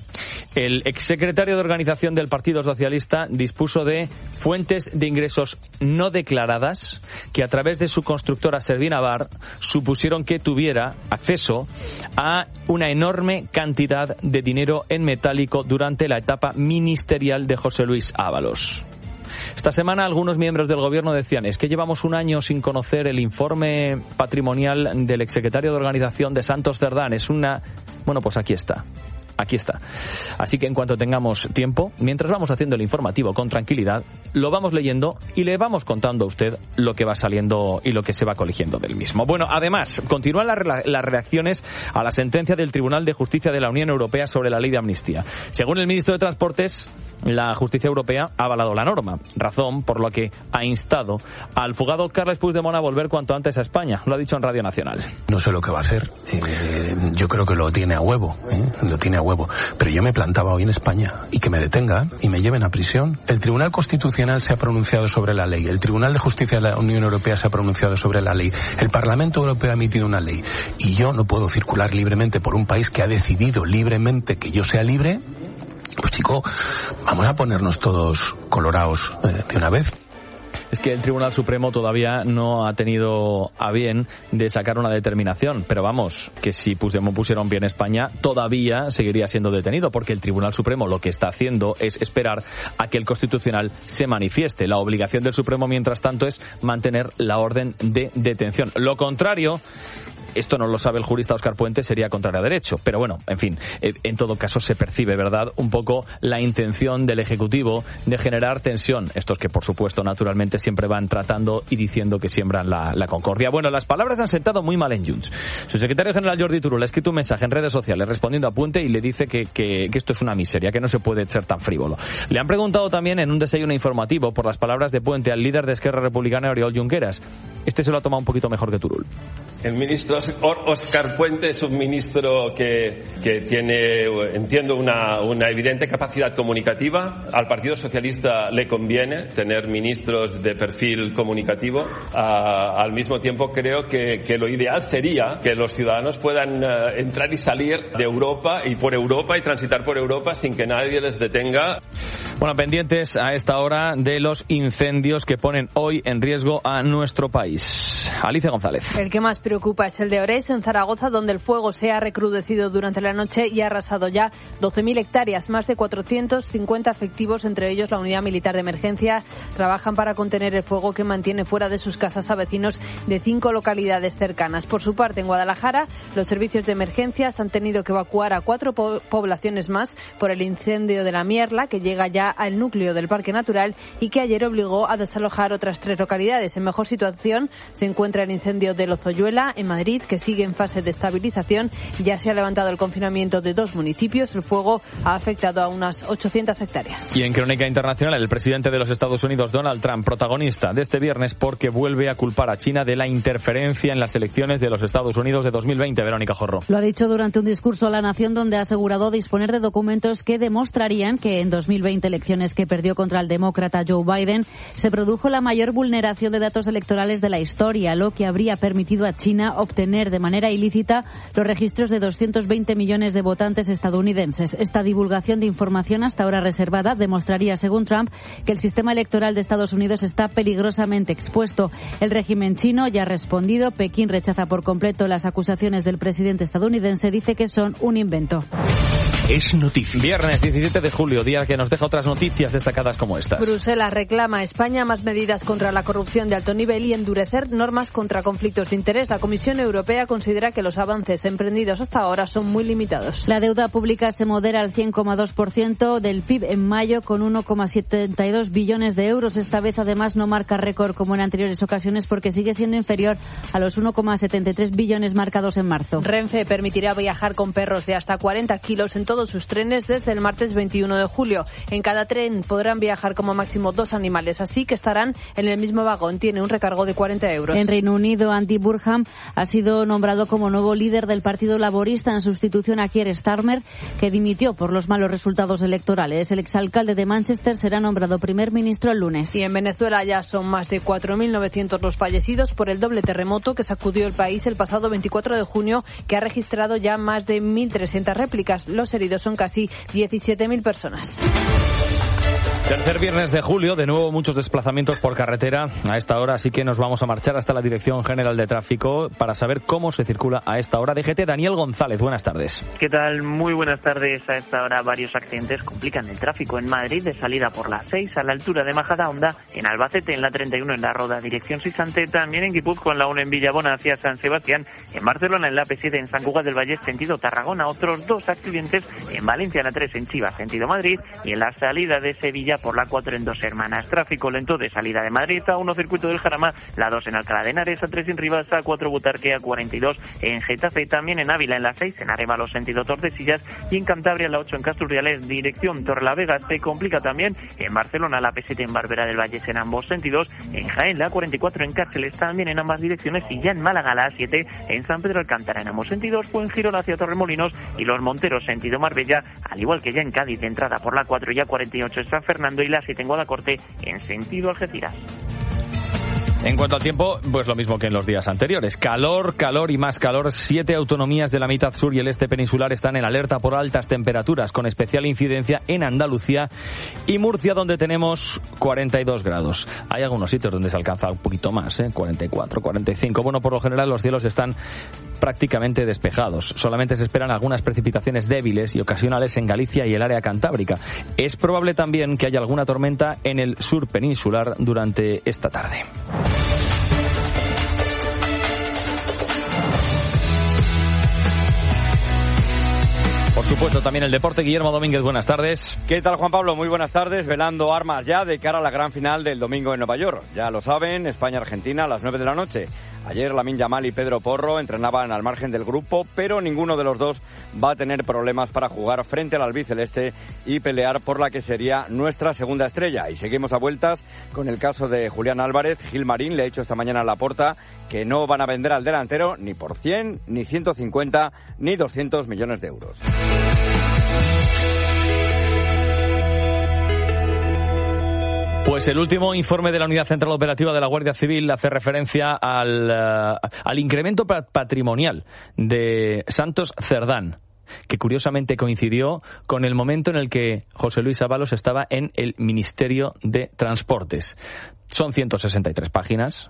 S3: El exsecretario de Organización del Partido Socialista dispuso de fuentes de ingresos no declaradas que a través de su constructora Servinavar supusieron que tuviera acceso a una enorme cantidad de dinero en metálico durante la etapa ministerial de José Luis Ábalos. Esta semana algunos miembros del gobierno decían, es que llevamos un año sin conocer el informe patrimonial del exsecretario de Organización de Santos Cerdán. Es una... Bueno, pues aquí está. Aquí está. Así que en cuanto tengamos tiempo, mientras vamos haciendo el informativo con tranquilidad, lo vamos leyendo y le vamos contando a usted lo que va saliendo y lo que se va coligiendo del mismo. Bueno, además, continúan las, las reacciones a la sentencia del Tribunal de Justicia de la Unión Europea sobre la ley de amnistía. Según el ministro de Transportes, la justicia europea ha avalado la norma, razón por la que ha instado al fugado Carles Puigdemont a volver cuanto antes a España. Lo ha dicho en Radio Nacional.
S12: No sé lo que va a hacer. Eh, yo creo que lo tiene a huevo. ¿eh? Lo tiene a huevo. Pero yo me plantaba hoy en España y que me detengan y me lleven a prisión. El Tribunal Constitucional se ha pronunciado sobre la ley. El Tribunal de Justicia de la Unión Europea se ha pronunciado sobre la ley. El Parlamento Europeo ha emitido una ley. Y yo no puedo circular libremente por un país que ha decidido libremente que yo sea libre. Pues chico, vamos a ponernos todos colorados eh, de una vez.
S3: Es que el Tribunal Supremo todavía no ha tenido a bien de sacar una determinación, pero vamos, que si Puigdemont pusiera un pie en España, todavía seguiría siendo detenido, porque el Tribunal Supremo lo que está haciendo es esperar a que el Constitucional se manifieste. La obligación del Supremo, mientras tanto, es mantener la orden de detención. Lo contrario... Esto no lo sabe el jurista Óscar Puente, sería contrario a derecho. Pero bueno, en fin, en todo caso se percibe, ¿verdad?, un poco la intención del Ejecutivo de generar tensión. Estos que, por supuesto, naturalmente siempre van tratando y diciendo que siembran la, la concordia. Bueno, las palabras han sentado muy mal en Junts. Su secretario general, Jordi Turull, ha escrito un mensaje en redes sociales respondiendo a Puente y le dice que, que, que esto es una miseria, que no se puede ser tan frívolo. Le han preguntado también en un desayuno informativo por las palabras de Puente al líder de Esquerra Republicana, Oriol Junqueras. Este se lo ha tomado un poquito mejor que Turull.
S14: El ministro Óscar Puente es un ministro que, que tiene, entiendo, una, una evidente capacidad comunicativa. Al Partido Socialista le conviene tener ministros de perfil comunicativo. Uh, al mismo tiempo creo que, que lo ideal sería que los ciudadanos puedan uh, entrar y salir de Europa y por Europa y transitar por Europa sin que nadie les detenga.
S3: Bueno, pendientes a esta hora de los incendios que ponen hoy en riesgo a nuestro país. Alicia González.
S13: El que más preocupa es el de Ores, en Zaragoza, donde el fuego se ha recrudecido durante la noche y ha arrasado ya doce mil hectáreas. Más de cuatrocientos cincuenta efectivos, entre ellos la unidad militar de emergencia, trabajan para contener el fuego que mantiene fuera de sus casas a vecinos de cinco localidades cercanas. Por su parte, en Guadalajara, los servicios de emergencias han tenido que evacuar a cuatro po- poblaciones más por el incendio de la Mierla, que llega ya al núcleo del Parque Natural y que ayer obligó a desalojar otras tres localidades. En mejor situación se encuentra el incendio de Lozoyuela, en Madrid, que sigue en fase de estabilización. Ya se ha levantado el confinamiento de dos municipios. El fuego ha afectado a unas ochocientas hectáreas.
S3: Y en crónica internacional, el presidente de los Estados Unidos, Donald Trump, protagonista de este viernes porque vuelve a culpar a China de la interferencia en las elecciones de los Estados Unidos de dos mil veinte. Verónica Jorro.
S15: Lo ha dicho durante un discurso a la nación donde ha asegurado disponer de documentos que demostrarían que en dos mil veinte, elecciones que perdió contra el demócrata Joe Biden, se produjo la mayor vulneración de datos electorales de la historia, lo que habría permitido a China obtener de manera ilícita los registros de doscientos veinte millones de votantes estadounidenses. Esta divulgación de información hasta ahora reservada demostraría, según Trump, que el sistema electoral de Estados Unidos está peligrosamente expuesto. El régimen chino ya ha respondido. Pekín rechaza por completo las acusaciones del presidente estadounidense, dice que son un invento.
S1: Es noticia.
S3: Viernes diecisiete de julio, día que nos deja otras noticias destacadas como estas.
S13: Bruselas reclama a España más medidas contra la corrupción de alto nivel y endurecer normas contra conflictos de interés. La Comisión Europea considera que los avances emprendidos hasta ahora son muy limitados.
S15: La deuda pública se modera al cien coma dos por ciento del P I B en mayo, con uno coma setenta y dos billones de euros. Esta vez, además, no marca récord como en anteriores ocasiones porque sigue siendo inferior a los uno coma setenta y tres billones marcados en marzo.
S13: Renfe permitirá viajar con perros de hasta cuarenta kilos en todo sus trenes desde el martes veintiuno de julio. En cada tren podrán viajar como máximo dos animales, así que estarán en el mismo vagón. Tiene un recargo de cuarenta euros.
S15: En Reino Unido, Andy Burnham ha sido nombrado como nuevo líder del Partido Laborista en sustitución a Keir Starmer, que dimitió por los malos resultados electorales. El exalcalde de Manchester será nombrado primer ministro el lunes.
S13: Y en Venezuela ya son más de cuatro mil novecientos los fallecidos por el doble terremoto que sacudió el país el pasado veinticuatro de junio, que ha registrado ya más de mil trescientas réplicas. Los heridos son casi diecisiete mil personas.
S3: Tercer viernes de julio, de nuevo muchos desplazamientos por carretera a esta hora, así que nos vamos a marchar hasta la Dirección General de Tráfico para saber cómo se circula a esta hora. D G T, Daniel González, buenas tardes.
S16: ¿Qué tal? Muy buenas tardes. A esta hora varios accidentes complican el tráfico en Madrid, de salida por la seis a la altura de Majadahonda, en Albacete en la treinta y uno en la Roda, dirección Sisante, también en Guipúzcoa en la uno en Villabona hacia San Sebastián, en Barcelona en la P siete en San Cugat del Valle sentido Tarragona, otros dos accidentes en Valencia en la tres en Chivas sentido Madrid y en la salida de Sevilla por la cuatro en Dos Hermanas. Tráfico lento de salida de Madrid, a uno circuito del Jarama, la dos en Alcalá de Henares, a tres en Rivas, a cuatro Butarque, a cuarenta y dos en Getafe, también en Ávila en la seis en Arévalo sentido Tordesillas y en Cantabria la ocho en Casturriales dirección Torrelavega. Se complica también en Barcelona la P siete en Barberá del Valle en ambos sentidos, en Jaén la cuarenta y cuatro en Cárceles también en ambas direcciones y ya en Málaga la A siete en San Pedro Alcántara en ambos sentidos, Fuengirola hacia Torremolinos y Los Monteros sentido Marbella, al igual que ya en Cádiz de entrada por la cuatro y a cuarenta y ocho en San Fernando y la siete en Guadacorte en sentido Algeciras.
S3: En cuanto al tiempo, pues lo mismo que en los días anteriores. Calor, calor y más calor. Siete autonomías de la mitad sur y el este peninsular están en alerta por altas temperaturas, con especial incidencia en Andalucía y Murcia, donde tenemos cuarenta y dos grados. Hay algunos sitios donde se alcanza un poquito más, ¿eh? cuarenta y cuatro, cuarenta y cinco. Bueno, por lo general los cielos están prácticamente despejados. Solamente se esperan algunas precipitaciones débiles y ocasionales en Galicia y el área cantábrica. Es probable también que haya alguna tormenta en el sur peninsular durante esta tarde. Por supuesto, también el deporte. Guillermo Domínguez, buenas tardes.
S17: ¿Qué tal, Juan Pablo? Muy buenas tardes. Velando armas ya de cara a la gran final del domingo en Nueva York. Ya lo saben, España-Argentina a las nueve de la noche. Ayer Lamine Yamal y Pedro Porro entrenaban al margen del grupo, pero ninguno de los dos va a tener problemas para jugar frente al albiceleste y pelear por la que sería nuestra segunda estrella. Y seguimos a vueltas con el caso de Julián Álvarez. Gil Marín le ha dicho esta mañana a Laporta que no van a vender al delantero ni por cien, ni ciento cincuenta, ni doscientos millones de euros.
S3: Pues el último informe de la Unidad Central Operativa de la Guardia Civil hace referencia al, uh, al incremento patrimonial de Santos Cerdán, que curiosamente coincidió con el momento en el que José Luis Ábalos estaba en el Ministerio de Transportes. Son ciento sesenta y tres páginas.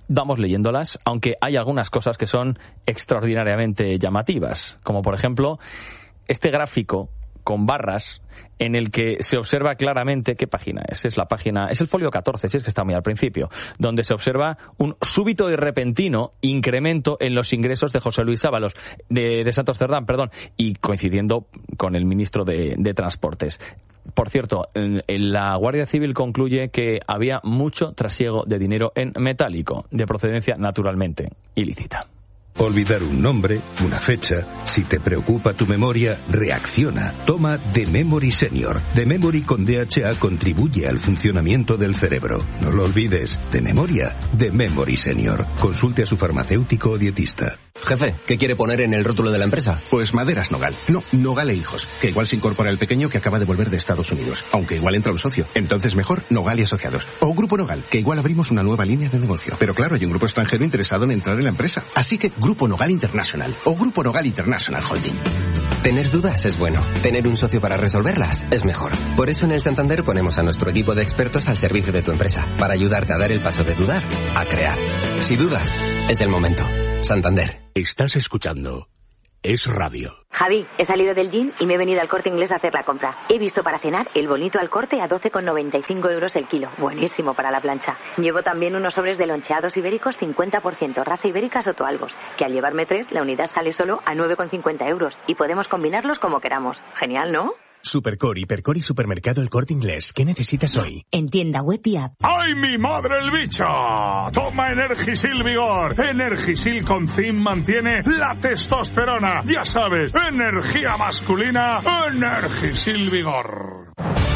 S3: vamos leyéndolas, aunque hay algunas cosas que son extraordinariamente llamativas, como por ejemplo este gráfico con barras en el que se observa claramente, ¿qué página es? Es la página, es el folio catorce, si es que está muy al principio, donde se observa un súbito y repentino incremento en los ingresos de José Luis Ábalos, de, de Santos Cerdán, perdón, y coincidiendo con el ministro de, de Transportes. Por cierto, en, en la Guardia Civil concluye que había mucho trasiego de dinero en metálico, de procedencia naturalmente ilícita.
S2: Olvidar un nombre, una fecha. Si te preocupa tu memoria, reacciona. Toma The Memory Senior. The Memory con D H A contribuye al funcionamiento del cerebro. No lo olvides. De memoria, The Memory Senior. Consulte a su farmacéutico o dietista.
S18: Jefe, ¿qué quiere poner en el rótulo de la empresa?
S19: Pues Maderas Nogal. No, Nogal e Hijos. Que igual se incorpora el pequeño que acaba de volver de Estados Unidos. Aunque igual entra un socio. Entonces mejor Nogal y Asociados. O Grupo Nogal, que igual abrimos una nueva línea de negocio. Pero claro, hay un grupo extranjero interesado en entrar en la empresa. Así que Grupo Nogal International o Grupo Nogal International Holding.
S18: Tener dudas es bueno. Tener un socio para resolverlas es mejor. Por eso en el Santander ponemos a nuestro equipo de expertos al servicio de tu empresa. Para ayudarte a dar el paso de dudar a crear. Si dudas, es el momento. Santander.
S1: Estás escuchando Es Radio.
S20: Javi, he salido del gym y me he venido al Corte Inglés a hacer la compra. He visto para cenar el bonito al Corte a doce con noventa y cinco euros el kilo. Buenísimo para la plancha. Llevo también unos sobres de loncheados ibéricos cincuenta por ciento, raza ibérica Sotoalbos, que al llevarme tres, la unidad sale solo a nueve con cincuenta euros y podemos combinarlos como queramos. Genial, ¿no?
S1: Supercore, Hipercore y Supermercado El Corte Inglés. ¿Qué necesitas hoy?
S20: En tienda web y app.
S21: ¡Ay, mi madre el bicho! Toma Energisil Vigor. Energisil con zinc mantiene la testosterona. Ya sabes, energía masculina, Energisil Vigor.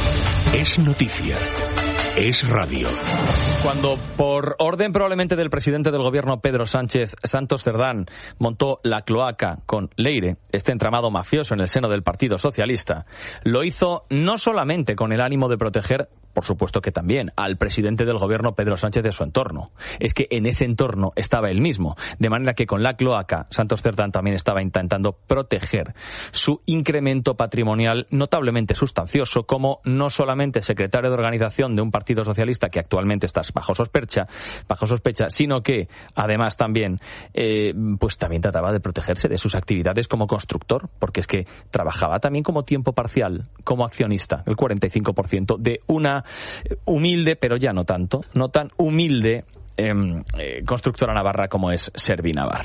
S1: Es noticia. Es radio.
S3: Cuando, por orden probablemente del presidente del gobierno Pedro Sánchez, Santos Cerdán montó la cloaca con Leire, este entramado mafioso en el seno del Partido Socialista, lo hizo no solamente con el ánimo de proteger, por supuesto que también, al presidente del gobierno Pedro Sánchez de su entorno. Es que en ese entorno estaba él mismo, de manera que con la cloaca Santos Cerdán también estaba intentando proteger su incremento patrimonial notablemente sustancioso como no solamente secretario de organización de un partido socialista que actualmente está bajo sospecha, bajo sospecha, sino que además también eh, pues también trataba de protegerse de sus actividades como constructor, porque es que trabajaba también como tiempo parcial, como accionista, el cuarenta y cinco por ciento de una humilde, pero ya no tanto, no tan humilde eh, eh, constructora navarra como es Servinavar.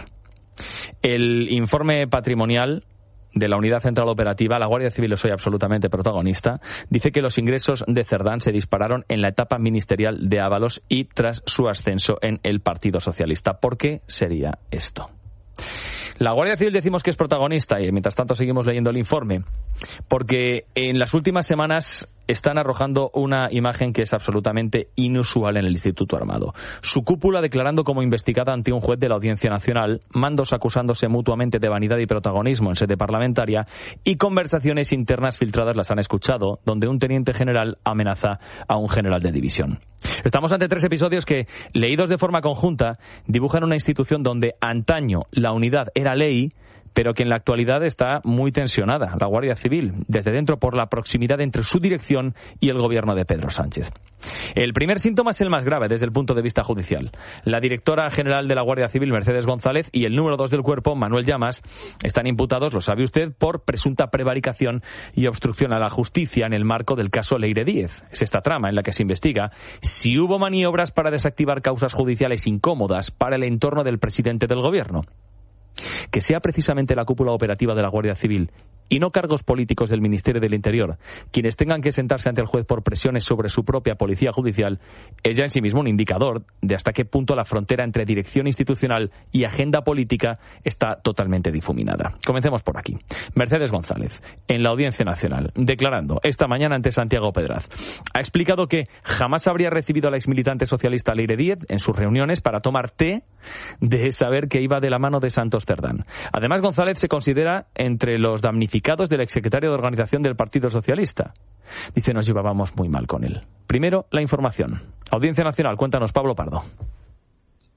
S3: El informe patrimonial de la Unidad Central Operativa, la Guardia Civil es hoy absolutamente protagonista, dice que los ingresos de Cerdán se dispararon en la etapa ministerial de Ábalos y tras su ascenso en el Partido Socialista. ¿Por qué sería esto? La Guardia Civil decimos que es protagonista y mientras tanto seguimos leyendo el informe porque en las últimas semanas están arrojando una imagen que es absolutamente inusual en el Instituto Armado. Su cúpula declarando como investigada ante un juez de la Audiencia Nacional, mandos acusándose mutuamente de vanidad y protagonismo en sede parlamentaria y conversaciones internas filtradas las han escuchado, donde un teniente general amenaza a un general de división. Estamos ante tres episodios que, leídos de forma conjunta, dibujan una institución donde antaño la unidad era ley, pero que en la actualidad está muy tensionada, la Guardia Civil, desde dentro por la proximidad entre su dirección y el gobierno de Pedro Sánchez. El primer síntoma es el más grave desde el punto de vista judicial. La directora general de la Guardia Civil, Mercedes González, y el número dos del cuerpo, Manuel Llamas, están imputados, lo sabe usted, por presunta prevaricación y obstrucción a la justicia en el marco del caso Leire Díez. Es esta trama en la que se investiga si hubo maniobras para desactivar causas judiciales incómodas para el entorno del presidente del gobierno. Que sea precisamente la cúpula operativa de la Guardia Civil y no cargos políticos del Ministerio del Interior quienes tengan que sentarse ante el juez por presiones sobre su propia policía judicial es ya en sí mismo un indicador de hasta qué punto la frontera entre dirección institucional y agenda política está totalmente difuminada. Comencemos por aquí. Mercedes González, en la Audiencia Nacional, declarando esta mañana ante Santiago Pedraz, ha explicado que jamás habría recibido a la exmilitante socialista Leire Díez en sus reuniones para tomar té de saber que iba de la mano de Santos Cerdán. Además, González se considera entre los damnificados del exsecretario de Organización del Partido Socialista. Dice, nos llevábamos muy mal con él. Primero, la información. Audiencia Nacional, cuéntanos, Pablo Pardo.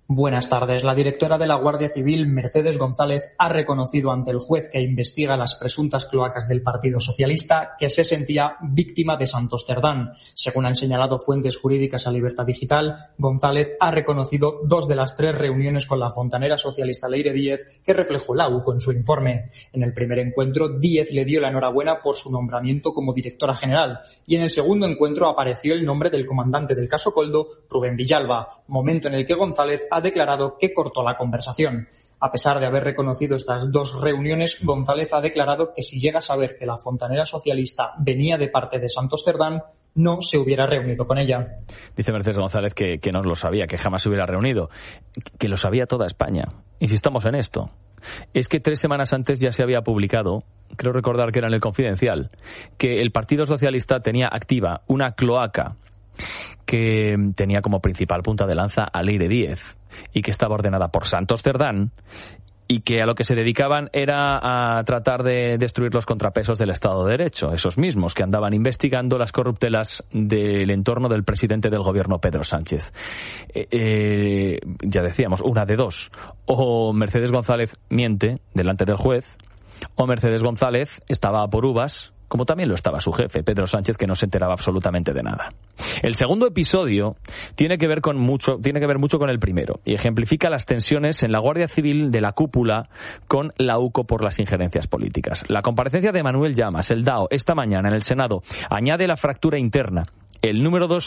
S6: Buenas tardes. La directora de la Guardia Civil, Mercedes González, ha reconocido ante el juez que investiga las presuntas cloacas del Partido Socialista que se sentía víctima de Santos Cerdán. Según han señalado fuentes jurídicas a Libertad Digital, González ha reconocido dos de las tres reuniones con la fontanera socialista Leire Díez que reflejó la U C O en su informe. En el primer encuentro, Díez le dio la enhorabuena por su nombramiento como directora general y en el segundo encuentro apareció el nombre del comandante del caso Coldo, Rubén Villalba, momento en el que González ha declarado que cortó la conversación. A pesar de haber reconocido estas dos reuniones, González ha declarado que si llega a saber que la fontanera socialista venía de parte de Santos Cerdán, no se hubiera reunido con ella.
S3: Dice Mercedes González que, que no lo sabía, que jamás se hubiera reunido, que lo sabía toda España. Insistamos en esto. Es que tres semanas antes ya se había publicado, creo recordar que era en el Confidencial, que el Partido Socialista tenía activa una cloaca que tenía como principal punta de lanza a Leire Díez y que estaba ordenada por Santos Cerdán y que a lo que se dedicaban era a tratar de destruir los contrapesos del Estado de Derecho, esos mismos que andaban investigando las corruptelas del entorno del presidente del gobierno, Pedro Sánchez. Eh, eh, ya decíamos, una de dos. O Mercedes González miente delante del juez, o Mercedes González estaba a por uvas, como también lo estaba su jefe, Pedro Sánchez, que no se enteraba absolutamente de nada. El segundo episodio tiene que ver con mucho, tiene que ver mucho con el primero y ejemplifica las tensiones en la Guardia Civil de la cúpula con la U C O por las injerencias políticas. La comparecencia de Manuel Llamas, el D A O, esta mañana en el Senado, añade la fractura interna. El número dos